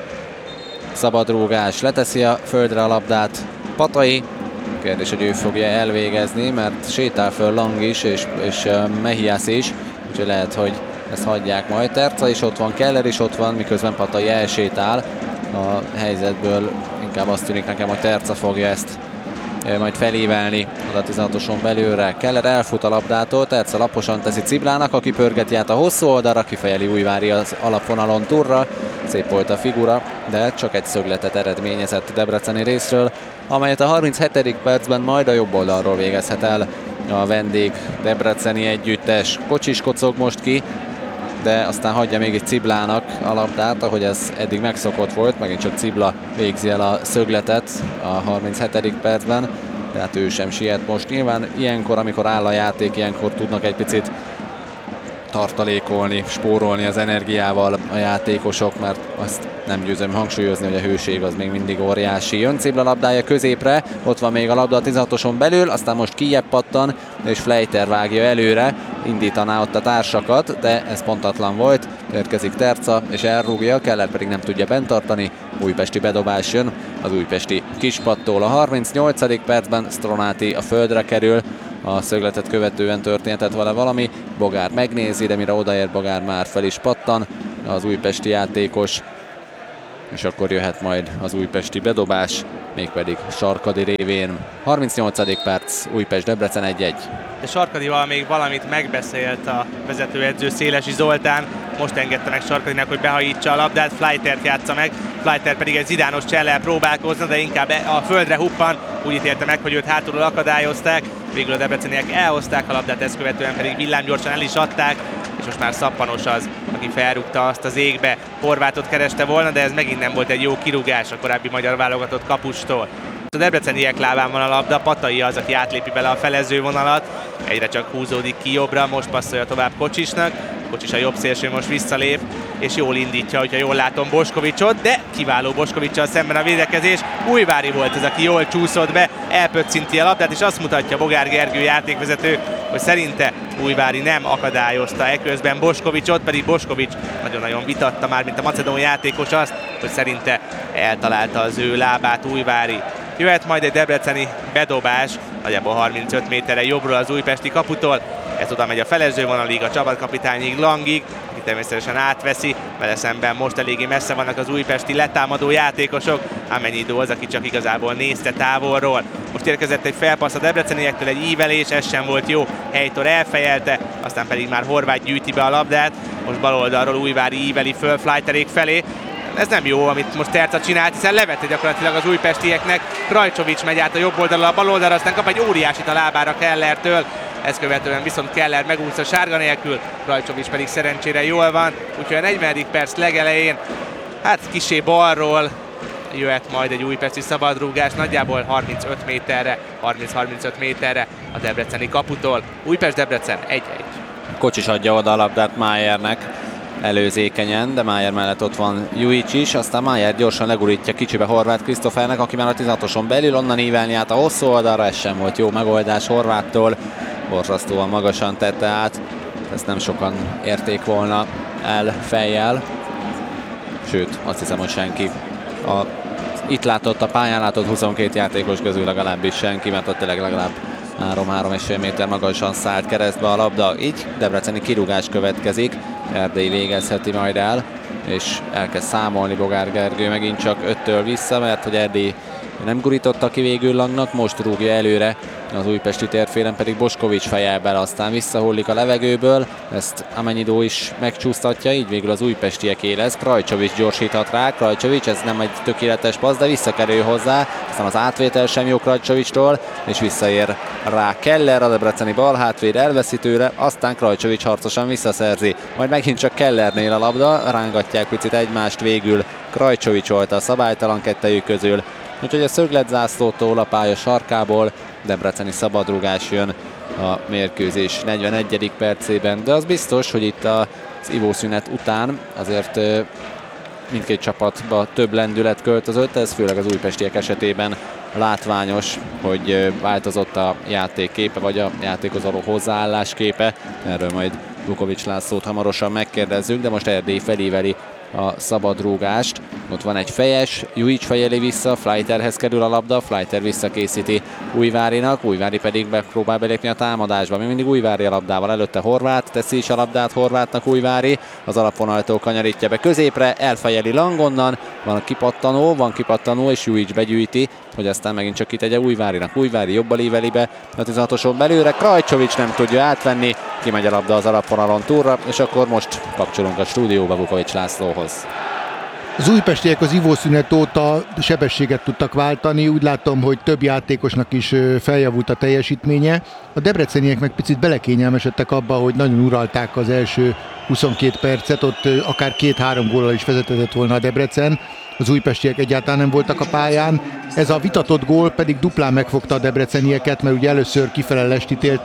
szabadrúgás, leteszi a földre a labdát Patai, kérdés, hogy ő fogja elvégezni, mert sétál föl Lang is, és, és Mehiász is, úgyhogy lehet, hogy ezt hagyják majd. Terca is ott van, Keller is ott van, miközben Patai elsétál a helyzetből, inkább azt tűnik nekem, hogy Terca fogja ezt majd felívelni oda tizenhatoson belőle. Keller elfut a labdától, Terca laposan teszi Ciblának, aki pörgeti át a hosszú oldalra, kifejeli Újvári az alapvonalon turra. Szép volt a figura, de csak egy szögletet eredményezett debreceni részről, amelyet a harminchetedik percben majd a jobb oldalról végezhet el a vendég debreceni együttes. Kocsis kocog most ki, de aztán hagyja még egy Ciblának a labdát, ahogy ez eddig megszokott volt, megint csak Cibla végzi el a szögletet a harminchetedik percben, tehát ő sem siet most. Nyilván ilyenkor, amikor áll a játék, ilyenkor tudnak egy picit tartalékolni, spórolni az energiával a játékosok, mert azt nem győzöm hangsúlyozni, hogy a hőség az még mindig óriási. Jön Cibla labdája középre, ott van még a labda a tizenhatoson belül, aztán most kijebb pattan, és Fleiter vágja előre, indítaná ott a társakat, de ez pontatlan volt. Érkezik Terca, és elrúgja, Keller pedig nem tudja bent tartani. Újpesti bedobás jön, az újpesti kispattól a harmincnyolcadik percben Stronati a földre kerül, a szögletet követően történhetett vele valami, Bogár megnézi, de mire odaér Bogár már fel is pattan, az újpesti játékos, és akkor jöhet majd az újpesti bedobás, mégpedig Sarkadi révén. harmincnyolcadik perc, Újpest-Debrecen egy egy. De Sarkadival még valamit megbeszélt a vezetőedző Szélesi Zoltán, most engedte meg Sarkadinak, hogy behajítsa a labdát, Fleitert játsza meg, Fleiter pedig egy zidános csellel próbálkozna, de inkább a földre huppan, úgy ítélte meg, hogy őt hátulról akadályozták, végül a debreceniek elhozták a labdát, ezt követően pedig villámgyorsan el is adták, és most már Szappanos az, aki felrúgta azt az égbe. Horvátot kereste volna, de ez megint nem volt egy jó kirúgás a korábbi magyar válogatott kapustól. A debreceniek lábán van a labda, Patai az, aki átlépi bele a felező vonalat, egyre csak húzódik ki jobbra, most passzolja tovább Kocsisnak, Kocsis a jobb szélső most visszalép, és jól indítja, hogyha jól látom Boskovicsot, de kiváló Boskovicsal szemben a védekezés. Újvári volt az, aki jól csúszott be, elpöccinti a labdát, és azt mutatja Bogár Gergő játékvezető, hogy szerinte Újvári nem akadályozta eközben Boskovicsot, pedig Boskovics nagyon-nagyon vitatta már, mint a macedón játékos azt, hogy szerinte eltalálta az ő lábát Újvári. Jöhet majd egy debreceni bedobás, nagyjából harmincöt méterre jobbról az újpesti kaputól. Ez oda megy a felezővonalig, a csapatkapitányig, Langig, aki természetesen átveszi, vele szemben most eléggé messze vannak az újpesti letámadó játékosok. Amennyidó az, aki csak igazából nézte távolról. Most érkezett egy felpassz a debreceniektől, egy ívelés, ez sem volt jó, Heitor elfejelte, aztán pedig már Horváth gyűjti be a labdát. Most bal oldalról Újvári íveli föl Fleiterék felé. Ez nem jó, amit most Terca csinált, hiszen levette gyakorlatilag az újpestieknek. Krajcsovics megy át a jobb oldalra a bal oldalra, aztán kap egy óriásit a lábára Kellertől. Ezt követően viszont Keller megúszta sárga nélkül, Krajcsovics pedig szerencsére jól van. Úgyhogy a negyvenedik perc legelején, hát kissé balról jöhet majd egy újpesti szabadrúgás, nagyjából harmincöt méterre, harminc-harmincöt méterre a debreceni kaputól. Újpest-Debrecen egy egy. Kocsis adja oda a labdát Mayernek előzékenyen, de Mayer mellett ott van Juic is, aztán Mayer gyorsan legurítja kicsibe Horváth Krisztofernek, aki már a tizenhatoson belül, onnan ívelni át a hosszú oldalra, ez sem volt jó megoldás Horváttól, borzasztóan magasan tette át, ezt nem sokan érték volna el fejjel, sőt, azt hiszem, hogy senki. A itt látott, a pályán látott huszonkét játékos közül legalábbis senki, mert ott tényleg legalább három-három és fél méter magasan szállt keresztbe a labda. Így debreceni kirúgás következik, Erdély végezheti majd el, és elkezd számolni Bogár Gergő megint csak öttől vissza, mert hogy Erdély nem gurította ki végül Langnak, most rúgja előre, az újpesti térfélen pedig Boskovics fejel bele, aztán visszahullik a levegőből, ezt Amennyidó is megcsúsztatja, így végül az újpestieké lesz, Krajcsovics gyorsíthat rá, Krajcsovics, ez nem egy tökéletes passz, de visszakerül hozzá, aztán az átvétel sem jó Krajcsovicstól, és visszaér rá Keller, a debreceni balhátvéd elveszi tőle, aztán Krajcsovics harcosan visszaszerzi, majd megint csak Kellernél a labda, rángatják picit egymást, végül Krajcsovics volt a szabálytalan kettejük közül, úgyhogy a szögletzászlótól, a pálya sarkából debreceni szabadrugás jön a mérkőzés negyvenegyedik percében, de az biztos, hogy itt az ivószünet után azért mindkét csapatba több lendület költözött, ez főleg az újpestiek esetében látványos, hogy változott a játékképe, vagy a játékhoz való hozzáállás képe. Erről majd Vukovics Lászlót hamarosan megkérdezzük, de most Erdély felíveli a szabadrúgást. Ott van egy fejes, Juic fejeli vissza, Fleiterhez kerül a labda, Fleiter visszakészíti Újvárinak, Újvári pedig megpróbál belépni a támadásba. Még mindig Újvári a labdával, előtte Horváth, teszi is a labdát Horváthnak Újvári, az alapvonaltól kanyarítja be középre, elfejeli Langonnan, van a kipattanó, van kipattanó, és Juic begyűjti, hogy aztán megint csak kitegye Újvárinak. Újvári jobbal íveli be a tizenhatoson belőle, Krajcsovics nem tudja átvenni, kimegy a labda az alapvonalon túlra, és akkor most kapcsolunk a stúdióba Vukovics Lászlóhoz. Az újpestiek az ivószünet óta sebességet tudtak váltani, úgy látom, hogy több játékosnak is feljavult a teljesítménye. A debreceniek meg picit belekényelmesedtek abba, hogy nagyon uralták az első huszonkét percet, ott akár két-három góllal is vezetett volna a Debrecen. Az újpestiek egyáltalán nem voltak a pályán. Ez a vitatott gól pedig duplán megfogta a debrecenieket, mert ugye először kifele lestítéltek,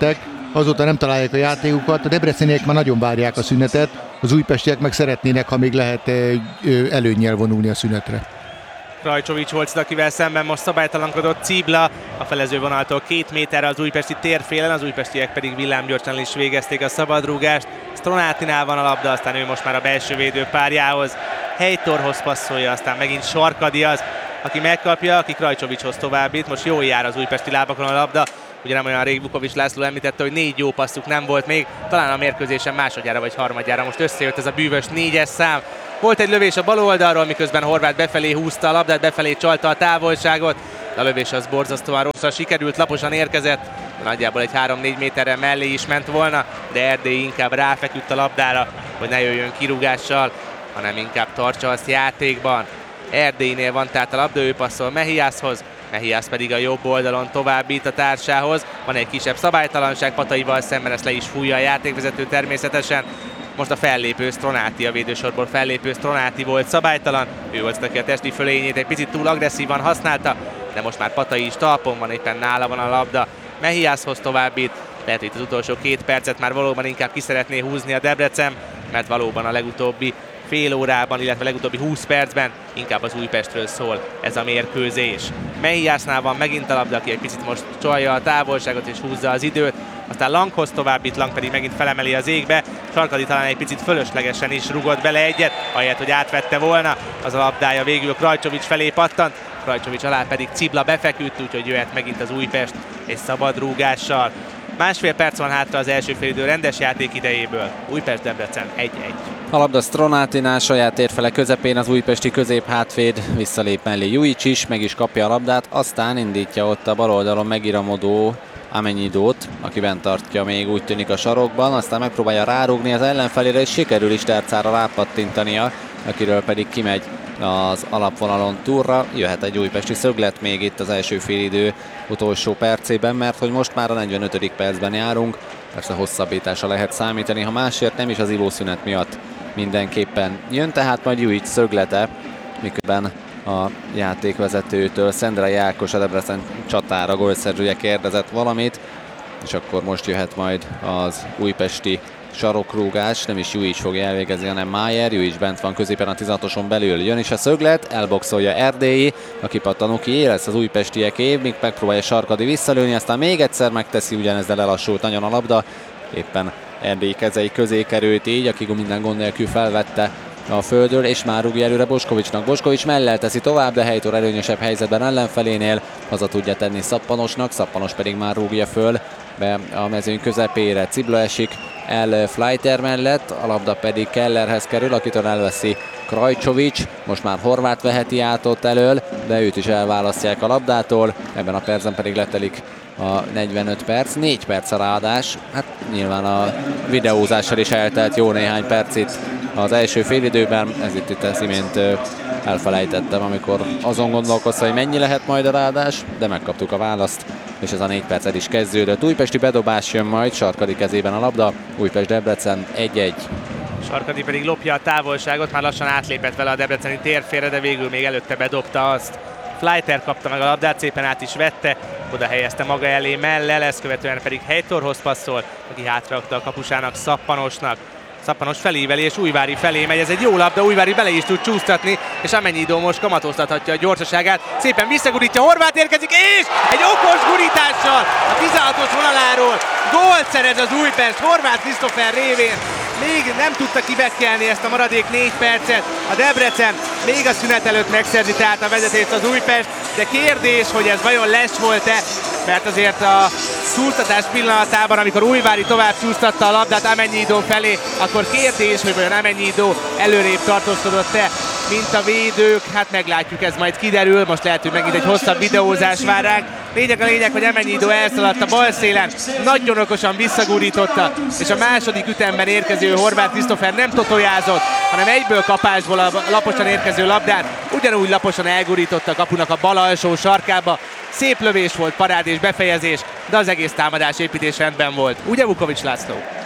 azóta nem találják a játékukat. A debreceniek már nagyon várják a szünetet, az újpestiek meg szeretnének, ha még lehet, előnnyel vonulni a szünetre. Krajcsovics volt, akivel szemben most szabálytalankodott Cibla, a felező vonaltól két méterre az újpesti térfélen, az újpestiek pedig villámgyorsan is végezték a szabadrúgást. Stronátinál van a labda, aztán ő most már a belső védő párjához, Heitorhoz passzolja, aztán megint Sarkadi az, aki megkapja, aki Krajcsovicshoz továbbít. Most jól jár az újpesti lábakon a labda, ugye nem olyan rég Vukovics László említette, hogy négy jó passzuk nem volt még, talán a mérkőzésen másodjára vagy harmadjára most összejött ez a bűvös négyes szám. Volt egy lövés a bal oldalról, miközben Horváth befelé húzta a labdát, befelé csalta a távolságot. A lövés az borzasztóan rosszra sikerült, laposan érkezett, nagyjából egy három-négy méterre mellé is ment volna, de Erdélyi inkább ráfeküdt a labdára, hogy ne jöjjön kirúgással, hanem inkább tartsa azt játékban. Erdélyinél van tehát a labda, ő passzol Mehiashoz, Mehias pedig a jobb oldalon továbbít a társához. Van egy kisebb szabálytalanság, Pataival szemben ezt le is fújja a játékvezető természetesen. Most a fellépő Stronáti, a védősorból fellépő Stronáti volt szabálytalan. Ő volt, aki a testi fölényét egy picit túl agresszívan használta, de most már Patai is talpon van, éppen nála van a labda. Mehiashoz továbbít, lehet, hogy az utolsó két percet már valóban inkább ki szeretné húzni a Debrecen, mert valóban a legutóbbi fél órában, illetve legutóbbi húsz percben inkább az Újpestről szól ez a mérkőzés. Mehiasnál van megint a labda, aki egy picit most csalja a távolságot és húzza az időt, aztán Langhoz továbbít, Lang pedig megint felemeli az égbe. Sarkadi talán egy picit fölöslegesen is rugott bele egyet, ahelyett, hogy átvette volna, az a labdája végül Krajcsovics felé pattant, Krajcsovics alá pedig Cibla befeküdt, úgyhogy jöhet megint az Újpest egy szabad rúgással. Másfél perc van hátra az első félidő rendes játék idejéből. Újpest-Debrecen egy-egy. A labda Stronátinál, saját térfele közepén az újpesti középhátvéd, visszalép mellé Juic is, meg is kapja a labdát, aztán indítja ott a bal oldalon megiramodó Amennyidót, aki bent tartja még úgy tűnik a sarokban, aztán megpróbálja rárúgni az ellenfelére, és sikerül is Tercára rápattintania, akiről pedig kimegy az alapvonalon túlra. Jöhet egy újpesti szöglet még itt az első félidő utolsó percében, mert hogy most már a negyvenötödik percben járunk, persze hosszabbításra lehet számítani, ha másért nem is az illószünet miatt mindenképpen jön, tehát majd Juic szöglete, miközben a játékvezetőtől Szendrei Ákos, a Debrecen csatára gólszerzője kérdezett valamit, és akkor most jöhet majd az újpesti sarokrúgás, nem is Juic fogja elvégezni, hanem Májer. Juic bent van középen a tizenhatoson belül, jön is a szöglet, elboxolja Erdélyi, a kipattanó kié lesz az újpestieké, míg megpróbálja Sarkadi visszalőni, aztán még egyszer megteszi, ugyanezzel lelassult nagyon a labda, éppen Erdélyi kezei közé került így, aki minden gond nélkül felvette a földről, és már rúgja előre Boskovicsnak. Boskovics mellel teszi tovább, de Heitor előnyösebb helyzetben ellenfelénél, haza tudja tenni Szappanosnak, Szappanos pedig már rúgja föl be a mezőny közepére. Cibla esik el Fleiter mellett, a labda pedig Kellerhez kerül, akitől elveszi Krajcsovics, most már Horváth veheti át ott elől, de őt is elválasztják a labdától, ebben a percben pedig letelik a negyvenöt perc, négy perc a ráadás, hát nyilván a videózással is eltelt jó néhány perc itt az első félidőben, ez itt, itt az imént elfelejtettem, amikor azon gondolkoztam, hogy mennyi lehet majd a ráadás, de megkaptuk a választ, és ez a négy perc el is kezdődött. Újpesti bedobás jön majd, Sarkadi kezében a labda, Újpest-Debrecen egy-egy. Sarkadi pedig lopja a távolságot, már lassan átlépett vele a debreceni térfélre, de végül még előtte bedobta azt. Fleiter kapta meg a labdát, szépen át is vette, oda helyezte maga elé mellel, ezt követően pedig Heitorhoz passzol, aki hátrarakta a kapusának, Szappanosnak. Szappanos felíveli és Újvári felé megy, ez egy jó labda, Újvári bele is tud csúsztatni, és Amennyidó most kamatoztathatja a gyorsaságát, szépen visszagurítja, Horváth érkezik, és egy okos gurítással a tizenhatos vonaláról gólt szerez az Újpest Horváth Krisztófer révén. Még nem tudta kibekkelni ezt a maradék négy percet a Debrecen, még a szünet előtt megszerzi tehát a vezetést az Újpest, de kérdés, hogy ez vajon lesz volt-e, mert azért a csúsztatás pillanatában, amikor Újvári tovább csúsztatta a labdát Amennyidó felé, akkor kérdés, hogy vajon Amennyidó előrébb tartózkodott-e, mint a védők, hát meglátjuk, ez majd kiderül, most lehet, hogy megint egy hosszabb videózás vár ránk. Lényeg a lényeg, hogy Amennyidó elszaladt a bal szélen, nagyon okosan visszagurította, és a második ütemben érkező Horváth Krisztófer nem totojázott, hanem egyből kapásból a laposan érkező labdát ugyanúgy laposan elgurította a kapunak a bal alsó sarkába. Szép lövés volt, parád és befejezés, de az egész támadás építés rendben volt. Ugye Vukovics László?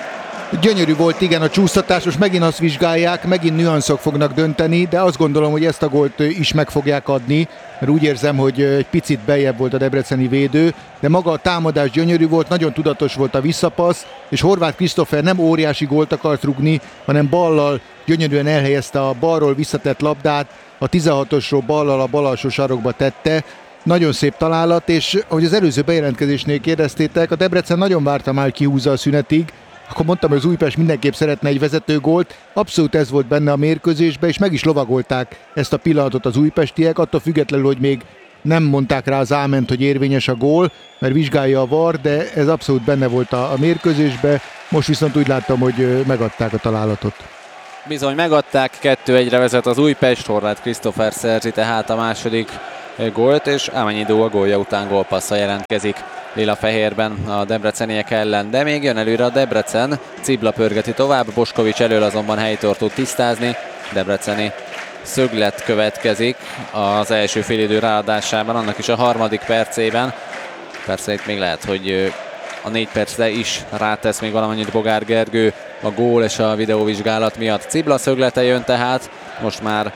Gyönyörű volt, igen, a csúsztatás, most megint azt vizsgálják, megint nüanszok fognak dönteni, de azt gondolom, hogy ezt a gólt is meg fogják adni, mert úgy érzem, hogy egy picit beljebb volt a debreceni védő, de maga a támadás gyönyörű volt, nagyon tudatos volt a visszapassz, és Horváth Krisztófer nem óriási gólt akart rugni, hanem ballal gyönyörűen elhelyezte a balról visszatett labdát, a tizenhatosról ballal a bal alsó sarokba tette. Nagyon szép találat, és ahogy az előző bejelentkezésnél kérdeztétek, a Debrecen nagyon várta már, kihúzza a szünetig, akkor mondtam, hogy az Újpest mindenképp szeretne egy vezetőgólt, abszolút ez volt benne a mérkőzésben, és meg is lovagolták ezt a pillanatot az újpestiek, attól függetlenül, hogy még nem mondták rá az áment, hogy érvényes a gól, mert vizsgálja a var, de ez abszolút benne volt a, a mérkőzésben, most viszont úgy láttam, hogy megadták a találatot. Bizony megadták, kettő egyre vezet az Újpest, Horváth Krisztófer szerzi tehát a második gólt, és Amennyidó a gólja után gólpasszal jelentkezik lila-fehérben a debreceniek ellen, de még jön előre a Debrecen, Cibla pörgeti tovább, Boskovics elől azonban helytort tud tisztázni, debreceni szöglet következik az első félidő ráadásában, annak is a harmadik percében. Persze itt még lehet, hogy a négy percre is rátesz még valamennyit Bogár Gergő a gól és a videóvizsgálat miatt. Cibla szöglete jön tehát, most már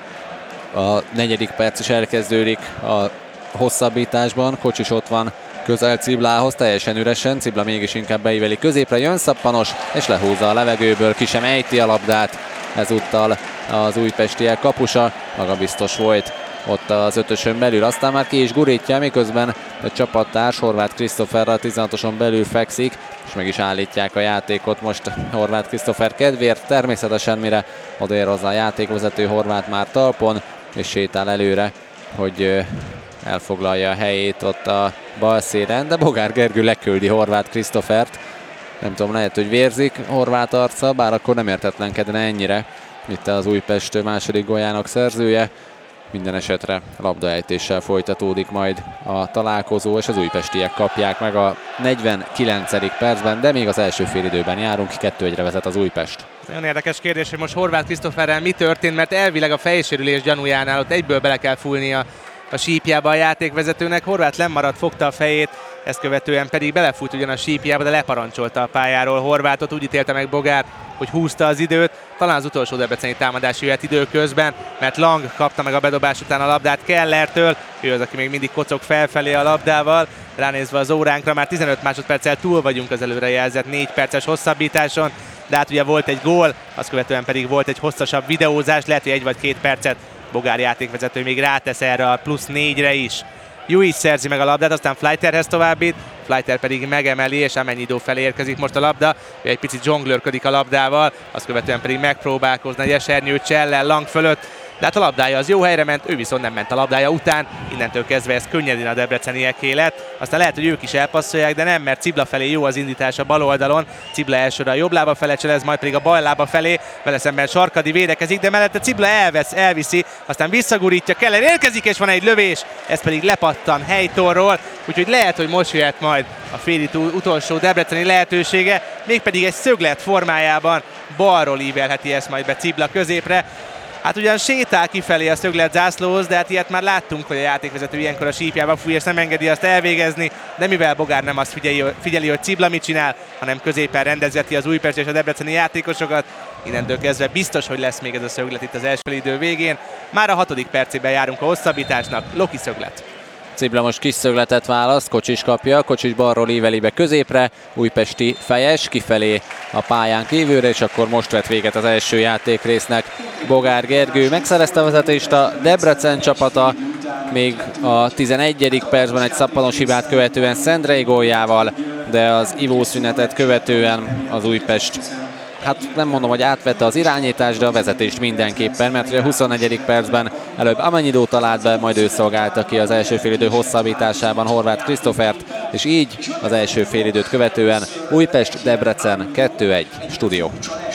a negyedik perc is elkezdődik a hosszabbításban, Kocsis ott van közel Ciblához, teljesen üresen, Cibla mégis inkább beíveli középre, jön Szappanos és lehúzza a levegőből, ki sem ejti a labdát, ezúttal az újpestiek kapusa, magabiztos volt ott az ötösön belül, aztán már ki is gurítja, miközben a csapattárs Horváth Krisztófer a tizenhatoson belül fekszik, és meg is állítják a játékot most Horváth Krisztófer kedvéért, természetesen mire odaér hozzá a játékvezető, Horváth már talpon, és sétál előre, hogy elfoglalja a helyét ott a bal szélen, de Bogár Gergő leküldi Horváth Krisztófert. Nem tudom, lehet, hogy vérzik Horváth arca, bár akkor nem értetlenkedne ennyire. Itt az Újpest második góljának szerzője. Minden esetre labdaejtéssel folytatódik majd a találkozó, és az újpestiek kapják meg a negyvenkilencedik percben, de még az első félidőben járunk, kettő egyre vezet az Újpest. Nagyon érdekes kérdés, hogy most Horváth Krisztóferrel mi történt, mert elvileg a fejsérülés gyanújánál ott egyből bele kell fújnia a sípjába a játékvezetőnek. Horváth lemaradt, fogta a fejét, ezt követően pedig belefújt ugyan a sípjába, de leparancsolta a pályáról Horváthot. Úgy ítélte meg Bogár, hogy húzta az időt. Talán az utolsó debreceni támadás jöhet időközben, mert Lang kapta meg a bedobás után a labdát Kellertől. Ő az, aki még mindig kocog felfelé a labdával. Ránézve az óránkra, már tizenöt másodperccel túl vagyunk az előrejelzett négy perces hosszabbításon. De hát ugye volt egy gól, azt követően pedig volt egy hosszasabb videózás, lehet, hogy egy vagy két percet Bogár játékvezető még rátesz erre a plusz négyre is. Juiz szerzi meg a labdát, aztán Fleiterhez továbbít, Fleiter pedig megemeli, és Amennyidó felé érkezik most a labda. Ő egy picit zsonglőrködik a labdával, azt követően pedig megpróbálkozna egy esernyő csellel Lang fölött, de hát a labdája az jó helyre ment, ő viszont nem ment a labdája után, innentől kezdve ez könnyedén a debrecenieké lett. Aztán lehet, hogy ők is elpasszolják, de nem, mert Cibla felé jó az indítás a bal oldalon. Cibla elsőre a jobb lába felé cselez, majd pedig a bal lába felé, vele szemben Sarkadi védekezik, de mellette Cibla elvesz, elviszi, aztán visszagurítja, Keller érkezik, és van egy lövés, ez pedig lepattan helytorról, úgyhogy lehet, hogy most jöhet majd a félidő utolsó debreceni lehetősége, mégpedig egy szöglet formájában balról ívelheti ezt majd be Cibla középre. Hát ugyan sétál kifelé a szöglet zászlóhoz, de hát ilyet már láttunk, hogy a játékvezető ilyenkor a sípjába fúj, és nem engedi azt elvégezni, de mivel Bogár nem azt figyeli, figyeli hogy Cibla mit csinál, hanem középen rendezgeti az Újpest és a debreceni játékosokat, innentől kezdve biztos, hogy lesz még ez a szöglet itt az első idő végén. Már a hatodik percében járunk a hosszabbításnak, Loki szöglet. Cibla most kis szögletet választ, Kocsis kapja, Kocsis balról íveli be középre, újpesti fejes, kifelé a pályán kívülre, és akkor most vett véget az első játékrésznek. Bogár Gergő megszerezte a vezetést a Debrecen csapata, még a tizenegyedik percben egy szappanos hibát követően Szendrei góljával, de az ivószünetet követően az Újpest, hát nem mondom, hogy átvette az irányítást, de a vezetést mindenképpen, mert a huszonegyedik percben előbb Amennyidó talált be, majd ő szolgálta ki az első félidő hosszabbításában Horváth Krisztófert, és így az első félidőt követően Újpest-Debrecen kettő egy stúdió.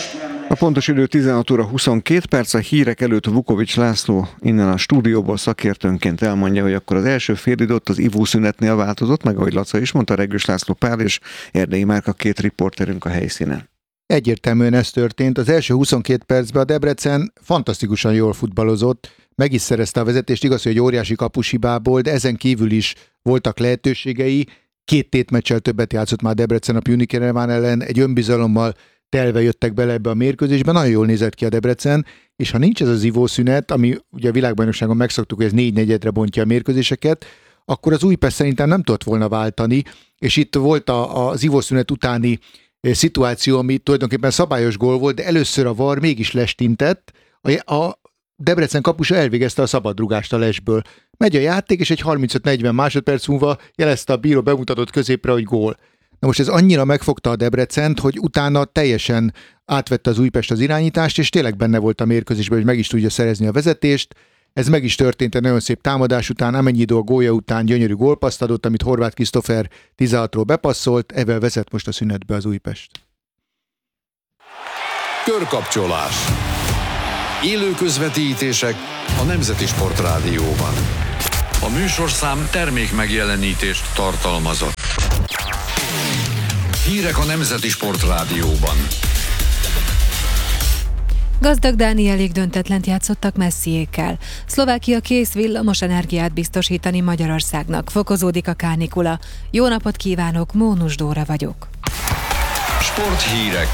A pontos idő tizenhat óra huszonkét perc, a hírek előtt Vukovics László innen a stúdióból szakértőnként elmondja, hogy akkor az első félidőt az ivószünetnél változott, meg ahogy Laca is mondta, Regős László Pál és Erdei Márk a két riporterünk a helyszínen. Egyértelműen ez történt. Az első huszonkét percben a Debrecen fantasztikusan jól futballozott, meg is szerezte a vezetést, igaz, hogy egy óriási kapushibából, de ezen kívül is voltak lehetőségei. Két tétmeccsel többet játszott már Debrecen a Punic Yerevan ellen, egy önbizalommal telve jöttek bele ebbe a mérkőzésbe, nagyon jól nézett ki a Debrecen, és ha nincs ez az ivószünet, ami ugye a világbajnokságon megszoktuk, hogy ez négy negyedre bontja a mérkőzéseket, akkor az Újpest szerintem nem tudott volna váltani, és itt volt a, az ivószünet utáni szituáció, ami tulajdonképpen szabályos gól volt, de először a VAR mégis lestintett, a, a Debrecen kapusa elvégezte a szabadrugást a lesből. Megy a játék, és egy harmincöt-negyven másodperc múlva jelezte a bíró bemutatott középre, hogy gól. Na most ez annyira megfogta a Debrecent, hogy utána teljesen átvette az Újpest az irányítást, és tényleg benne volt a mérkőzésben, hogy meg is tudja szerezni a vezetést. Ez meg is történt egy nagyon szép támadás után, Amennyidó gólja után gyönyörű gólpasszt adott, amit Horváth Krisztófer tizenhatról bepasszolt, ezzel vezet most a szünetbe az Újpest. Körkapcsolás. Élő közvetítések a Nemzeti Sportrádióban. A műsorszám termék megjelenítést tartalmazott. Hírek a Nemzeti Sportrádióban. Gazdag Dánielék döntetlent játszottak Messiékkel. Szlovákia kész villamos energiát biztosítani Magyarországnak. Fokozódik a kánikula. Jó napot kívánok, Mónus Dóra vagyok. Sporthírek.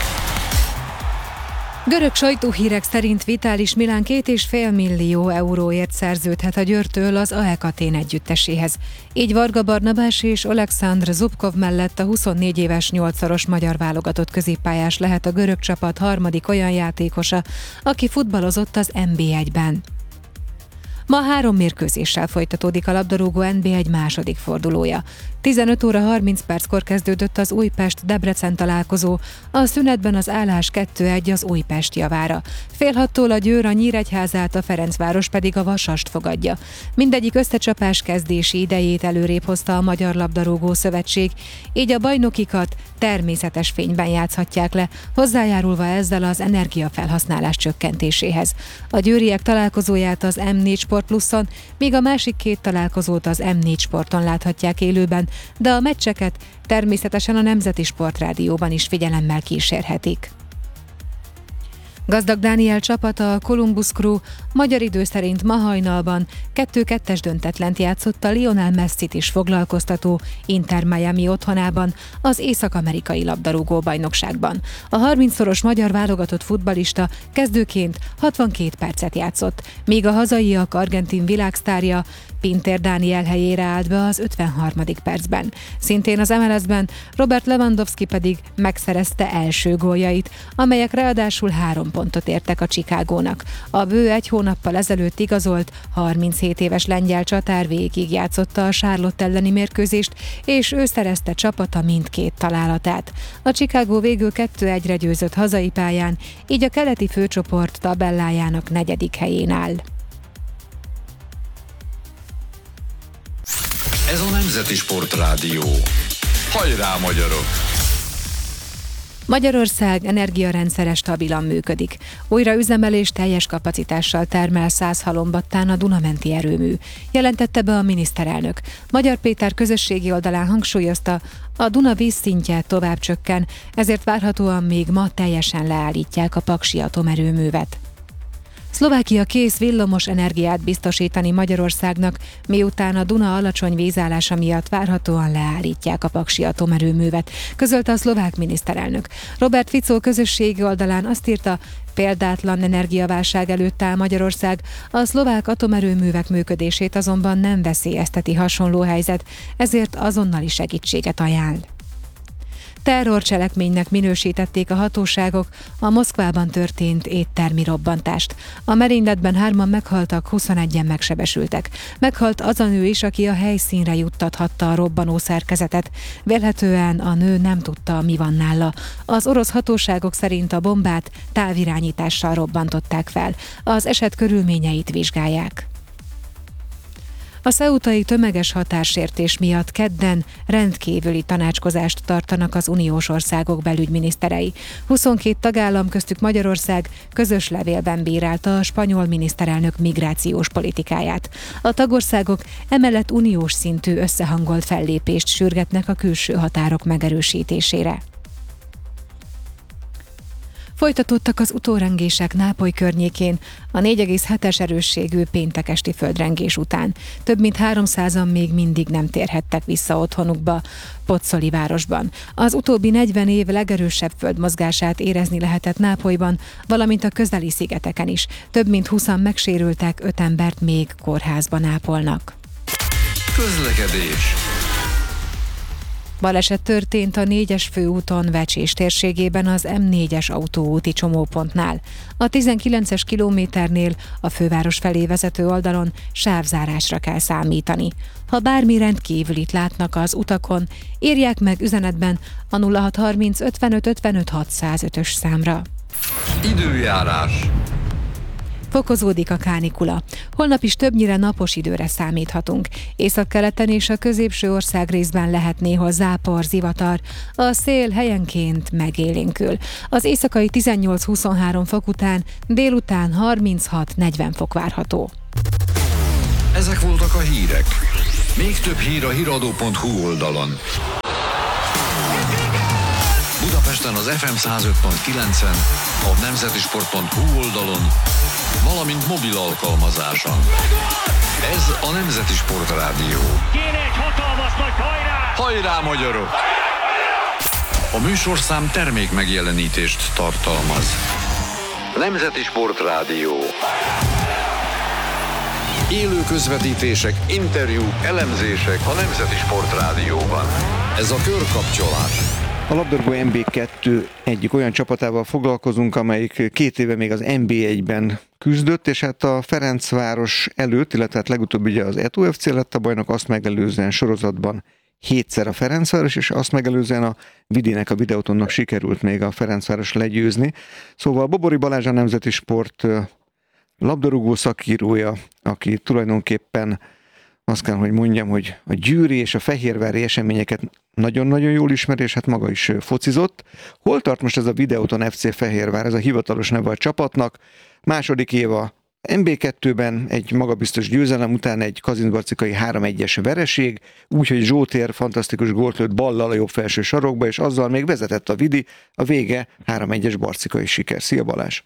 Görög sajtóhírek szerint Vitális Milán két és fél millió euróért szerződhet a Győrtől az á e ká Atén együtteséhez. Így Varga Barnabás és Oleksandr Zubkov mellett a huszonnégy éves nyolcszoros magyar válogatott középpályás lehet a görög csapat harmadik olyan játékosa, aki futballozott az en bé egyben. Ma három mérkőzéssel folytatódik a labdarúgó en bé egy második fordulója. tizenöt óra harminc perckor kezdődött az Újpest-Debrecen találkozó, a szünetben az állás kettő egy az Újpest javára. Fél hattól a Győr a Nyíregyházát, a Ferencváros pedig a Vasast fogadja. Mindegyik összecsapás kezdési idejét előrébb hozta a Magyar Labdarúgó Szövetség, így a bajnokikat természetes fényben játszhatják le, hozzájárulva ezzel az energiafelhasználás csökkentéséhez. A győriek találkozóját az em négy Sport Pluszon, míg a másik két találkozót az em négy Sporton láthatják élőben, de a meccseket természetesen a Nemzeti Sportrádióban is figyelemmel kísérhetik. Gazdag Dániel csapata, a Columbus Crew magyar idő szerint ma hajnalban kettő kettes döntetlent játszott a Lionel Messit is foglalkoztató Inter Miami otthonában az észak-amerikai labdarúgó bajnokságban. A harmincszoros magyar válogatott futballista kezdőként hatvankét percet játszott, míg a hazaiak argentin világsztárja Pinter Dániel helyére állt be az ötvenharmadik percben. Szintén az em el es-ben Robert Lewandowski pedig megszerezte első góljait, amelyek ráadásul három pontot értek a Chicagónak. A bő egy hónappal ezelőtt igazolt harminchét éves lengyel csatár végig játszotta a Charlotte elleni mérkőzést, és ő szerezte csapata mindkét találatát. A Chicago végül kettő egyre győzött hazai pályán, így a keleti főcsoport tabellájának negyedik helyén áll. Ez a Nemzeti Sportrádió. Hajrá, magyarok! Magyarország energiarendszere stabilan működik. Újra üzemelés teljes kapacitással termel száz halombattán a Duna-menti erőmű, jelentette be a miniszterelnök. Magyar Péter közösségi oldalán hangsúlyozta, a Duna vízszintje tovább csökken, ezért várhatóan még ma teljesen leállítják a paksi atomerőművet. Szlovákia kész villamos energiát biztosítani Magyarországnak, miután a Duna alacsony vízállása miatt várhatóan leállítják a paksi atomerőművet, közölte a szlovák miniszterelnök. Robert Fico közösségi oldalán azt írta, példátlan energiaválság előtt áll Magyarország, a szlovák atomerőművek működését azonban nem veszélyezteti hasonló helyzet, ezért azonnali segítséget ajánl. Terrorcselekménynek minősítették a hatóságok a Moszkvában történt éttermi robbantást. A merényletben hárman meghaltak, huszonegyen megsebesültek. Meghalt az a nő is, aki a helyszínre juttathatta a robbanó szerkezetet. Vélhetően a nő nem tudta, mi van nála. Az orosz hatóságok szerint a bombát távirányítással robbantották fel. Az eset körülményeit vizsgálják. A ceutai tömeges határsértés miatt kedden rendkívüli tanácskozást tartanak az uniós országok belügyminiszterei. huszonkét tagállam, köztük Magyarország közös levélben bírálta a spanyol miniszterelnök migrációs politikáját. A tagországok emellett uniós szintű összehangolt fellépést sürgetnek a külső határok megerősítésére. Folytatódtak az utórengések Nápoly környékén a négy egész hetes erősségű péntek esti földrengés után. Több mint háromszázan még mindig nem térhettek vissza otthonukba Pozzuoli városban. Az utóbbi negyven év legerősebb földmozgását érezni lehetett Nápolyban, valamint a közeli szigeteken is. Több mint húszan megsérültek, öt embert még kórházban ápolnak. Közlekedés. Baleset történt a négyes főúton Vecsés térségében az em négyes autóúti csomópontnál. A tizenkilences kilométernél a főváros felé vezető oldalon sávzárásra kell számítani. Ha bármi rendkívülit látnak az utakon, írják meg üzenetben a nulla hat harminc ötvenöt ötvenöt hatszázötös számra. Időjárás. Fokozódik a kánikula. Holnap is többnyire napos időre számíthatunk. Északkeleten és a középső ország részben lehet néha zápor, zivatar. A szél helyenként megélénkül. Az éjszakai tizennyolc-huszonhárom fok után délután harminchat-negyven fok várható. Ezek voltak a hírek. Még több hír a híradó pont hu oldalon. Budapesten az ef em száz öt pont kilencen, a nemzetisport pont hu oldalon, valamint mobil alkalmazáson. Ez a Nemzeti Sport Rádió. Kéne egy hatalmas nagy hajrá! Hajrá, magyarok! A műsorszám termék megjelenítést tartalmaz. Nemzeti Sport Rádió. Élő közvetítések, interjúk, elemzések a Nemzeti Sport Rádióban. Ez a körkapcsolás. A labdarúgó en bé kettő egyik olyan csapatával foglalkozunk, amelyik két éve még az en bé egyben küzdött, és hát a Ferencváros előtt, illetve hát legutóbb ugye az é té o ef cé lett a bajnok, azt megelőzően sorozatban hétszer a Ferencváros, és azt megelőzően a Vidinek, a Videótonnak sikerült még a Ferencváros legyőzni. Szóval Bobori Balázs a Nemzeti Sport labdarúgó szakírója, aki tulajdonképpen azt kell, hogy mondjam, hogy a győri és a fehérvári eseményeket nagyon-nagyon jól ismer, és hát maga is focizott. Hol tart most ez a Videóton ef cé Fehérvár, ez a hivatalos neve a csapatnak? Második év a en bé kettőben egy magabiztos győzelem után egy kazincbarcikai három egyes vereség, úgyhogy Zsótér fantasztikus gólt lőtt ballal a jobb felső sarokba, és azzal még vezetett a Vidi, a vége három egyes barcikai siker. Szia Balázs!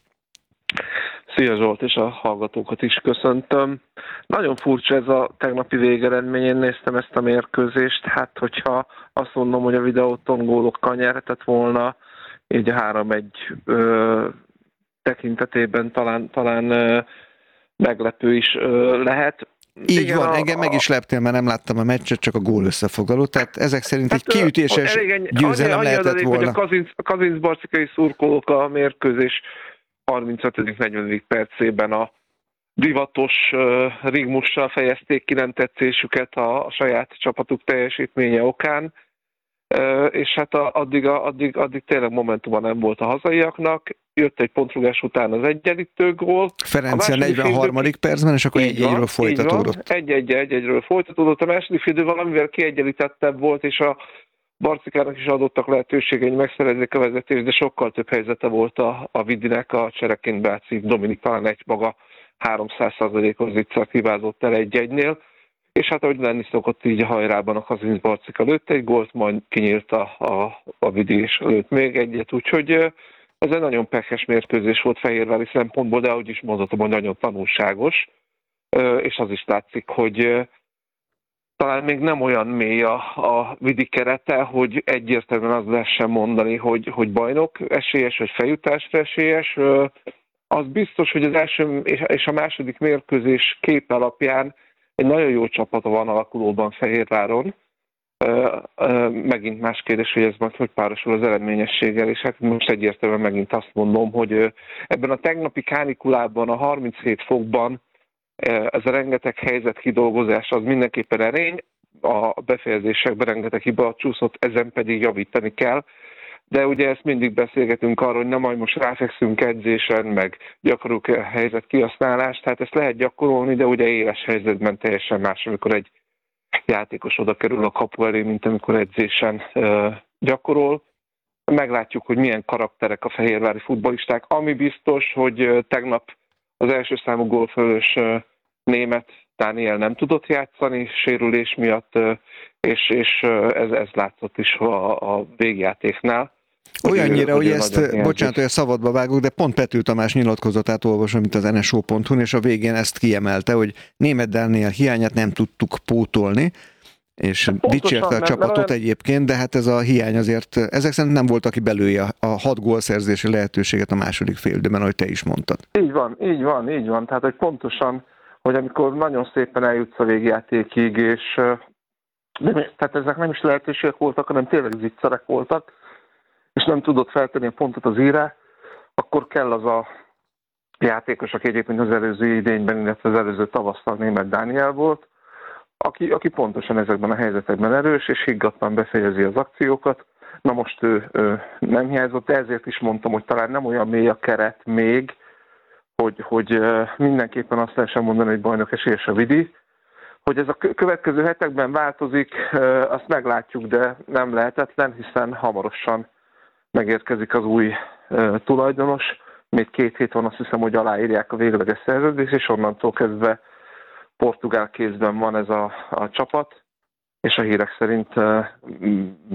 Szia Zsolt, és a hallgatókat is köszöntöm. Nagyon furcsa ez a tegnapi végeredmény, én néztem ezt a mérkőzést, hát hogyha azt mondom, hogy a Videóton gólokkal nyerhetett volna, így a három egy ö, tekintetében talán, talán ö, meglepő is ö, lehet. Így Igen, van, a, engem meg is leptél, mert nem láttam a meccset, csak a gól összefoglaló, tehát ezek szerint hát, egy kiütéses elég, győzelem annyi, lehetett annyi volna. Hogy a Kazinc, kazincbarcikai szurkolók a mérkőzés harmincötödik-negyvenedik percében a divatos uh, rigmussal fejezték ki nem tetszésüket a, a saját csapatuk teljesítménye okán, uh, és hát a, addig, a, addig, addig tényleg momentuma nem volt a hazaiaknak. Jött egy pontrugás után az egyenlítő gól. Ferencia negyvenharmadik percben, és akkor egy-egyről folytatódott. Egy-egyről folytatódott. A második félidő valamivel kiegyenlítettebb volt, és a Barcikának is adottak lehetőségei, hogy megszerezzék a vezetést, de sokkal több helyzete volt a, a Vidinek, a Csereként Báci Dominik talán egy maga háromszáz százalékos viccal hibázott el egy-egynél, és hát ahogy lenni szokott, így a hajrában a Kazinc Barcika lőtt egy gólt, majd kinyílt a, a, a Vidi és lőtt még egyet, úgyhogy ez egy nagyon pekhes mérkőzés volt fehérvári szempontból, de ahogy is mondhatom, hogy nagyon tanulságos, és az is látszik, hogy talán még nem olyan mély a, a Vidi kerete, hogy egyértelműen az lehessen mondani, hogy, hogy bajnok esélyes, vagy feljutásra esélyes. Az biztos, hogy az első és a második mérkőzés kép alapján egy nagyon jó csapata van alakulóban Fehérváron. Megint más kérdés, hogy ez majd hogy párosul az eredményességgel, és hát most egyértelműen megint azt mondom, hogy ebben a tegnapi kánikulában, a harminchét fokban ez a rengeteg helyzet kidolgozás az mindenképpen erény, a befejezésekben rengeteg hiba csúszott, ezen pedig javítani kell, de ugye ezt mindig beszélgetünk arról, hogy nem majd most ráfekszünk edzésen, meg gyakorlunk a helyzet kihasználást, tehát ezt lehet gyakorolni, de ugye éles helyzetben teljesen más, amikor egy játékos oda kerül a kapu elé, mint amikor edzésen uh, gyakorol. Meglátjuk, hogy milyen karakterek a fehérvári futballisták, ami biztos, hogy uh, tegnap az első számú gólfelelős német Dániel nem tudott játszani sérülés miatt, és, és ez, ez látszott is a, a végjátéknál. Olyannyira, hogy nagyon ezt, hiányzik. bocsánat, hogy a szabadba vágok, de pont Pető Tamás nyilatkozatát olvasom, mint az en es o pont hu-n, és a végén ezt kiemelte, hogy Németh Dániel hiányát nem tudtuk pótolni, és pontosan, dicsérte a mert- csapatot mert- egyébként, de hát ez a hiány azért, ezek szerint nem volt, aki belője a hat gólszerzési lehetőséget a második félidőben, ahogy te is mondtad. Így van, így van, így van. Tehát, hogy pontosan, hogy amikor nagyon szépen eljutsz a végjátékig, és ö, de, mi- tehát ezek nem is lehetőségek voltak, hanem tényleg zicserek voltak, és nem tudott feltenni a pontot az íre, akkor kell az a játékos, aki egyébként az előző idényben, illetve az előző tavasztal Németh Dániel volt, aki, aki pontosan ezekben a helyzetekben erős, és higgadtan befejezi az akciókat. Na most ő, ő nem hiányzott, de ezért is mondtam, hogy talán nem olyan mély a keret még, hogy, hogy mindenképpen azt lehessen mondani, hogy bajnok esélyes a Vidi. Hogy ez a következő hetekben változik, azt meglátjuk, de nem lehetetlen, hiszen hamarosan megérkezik az új tulajdonos. Még két hét van, azt hiszem, hogy aláírják a végleges szerződést, és onnantól kezdve portugál kézben van ez a, a csapat, és a hírek szerint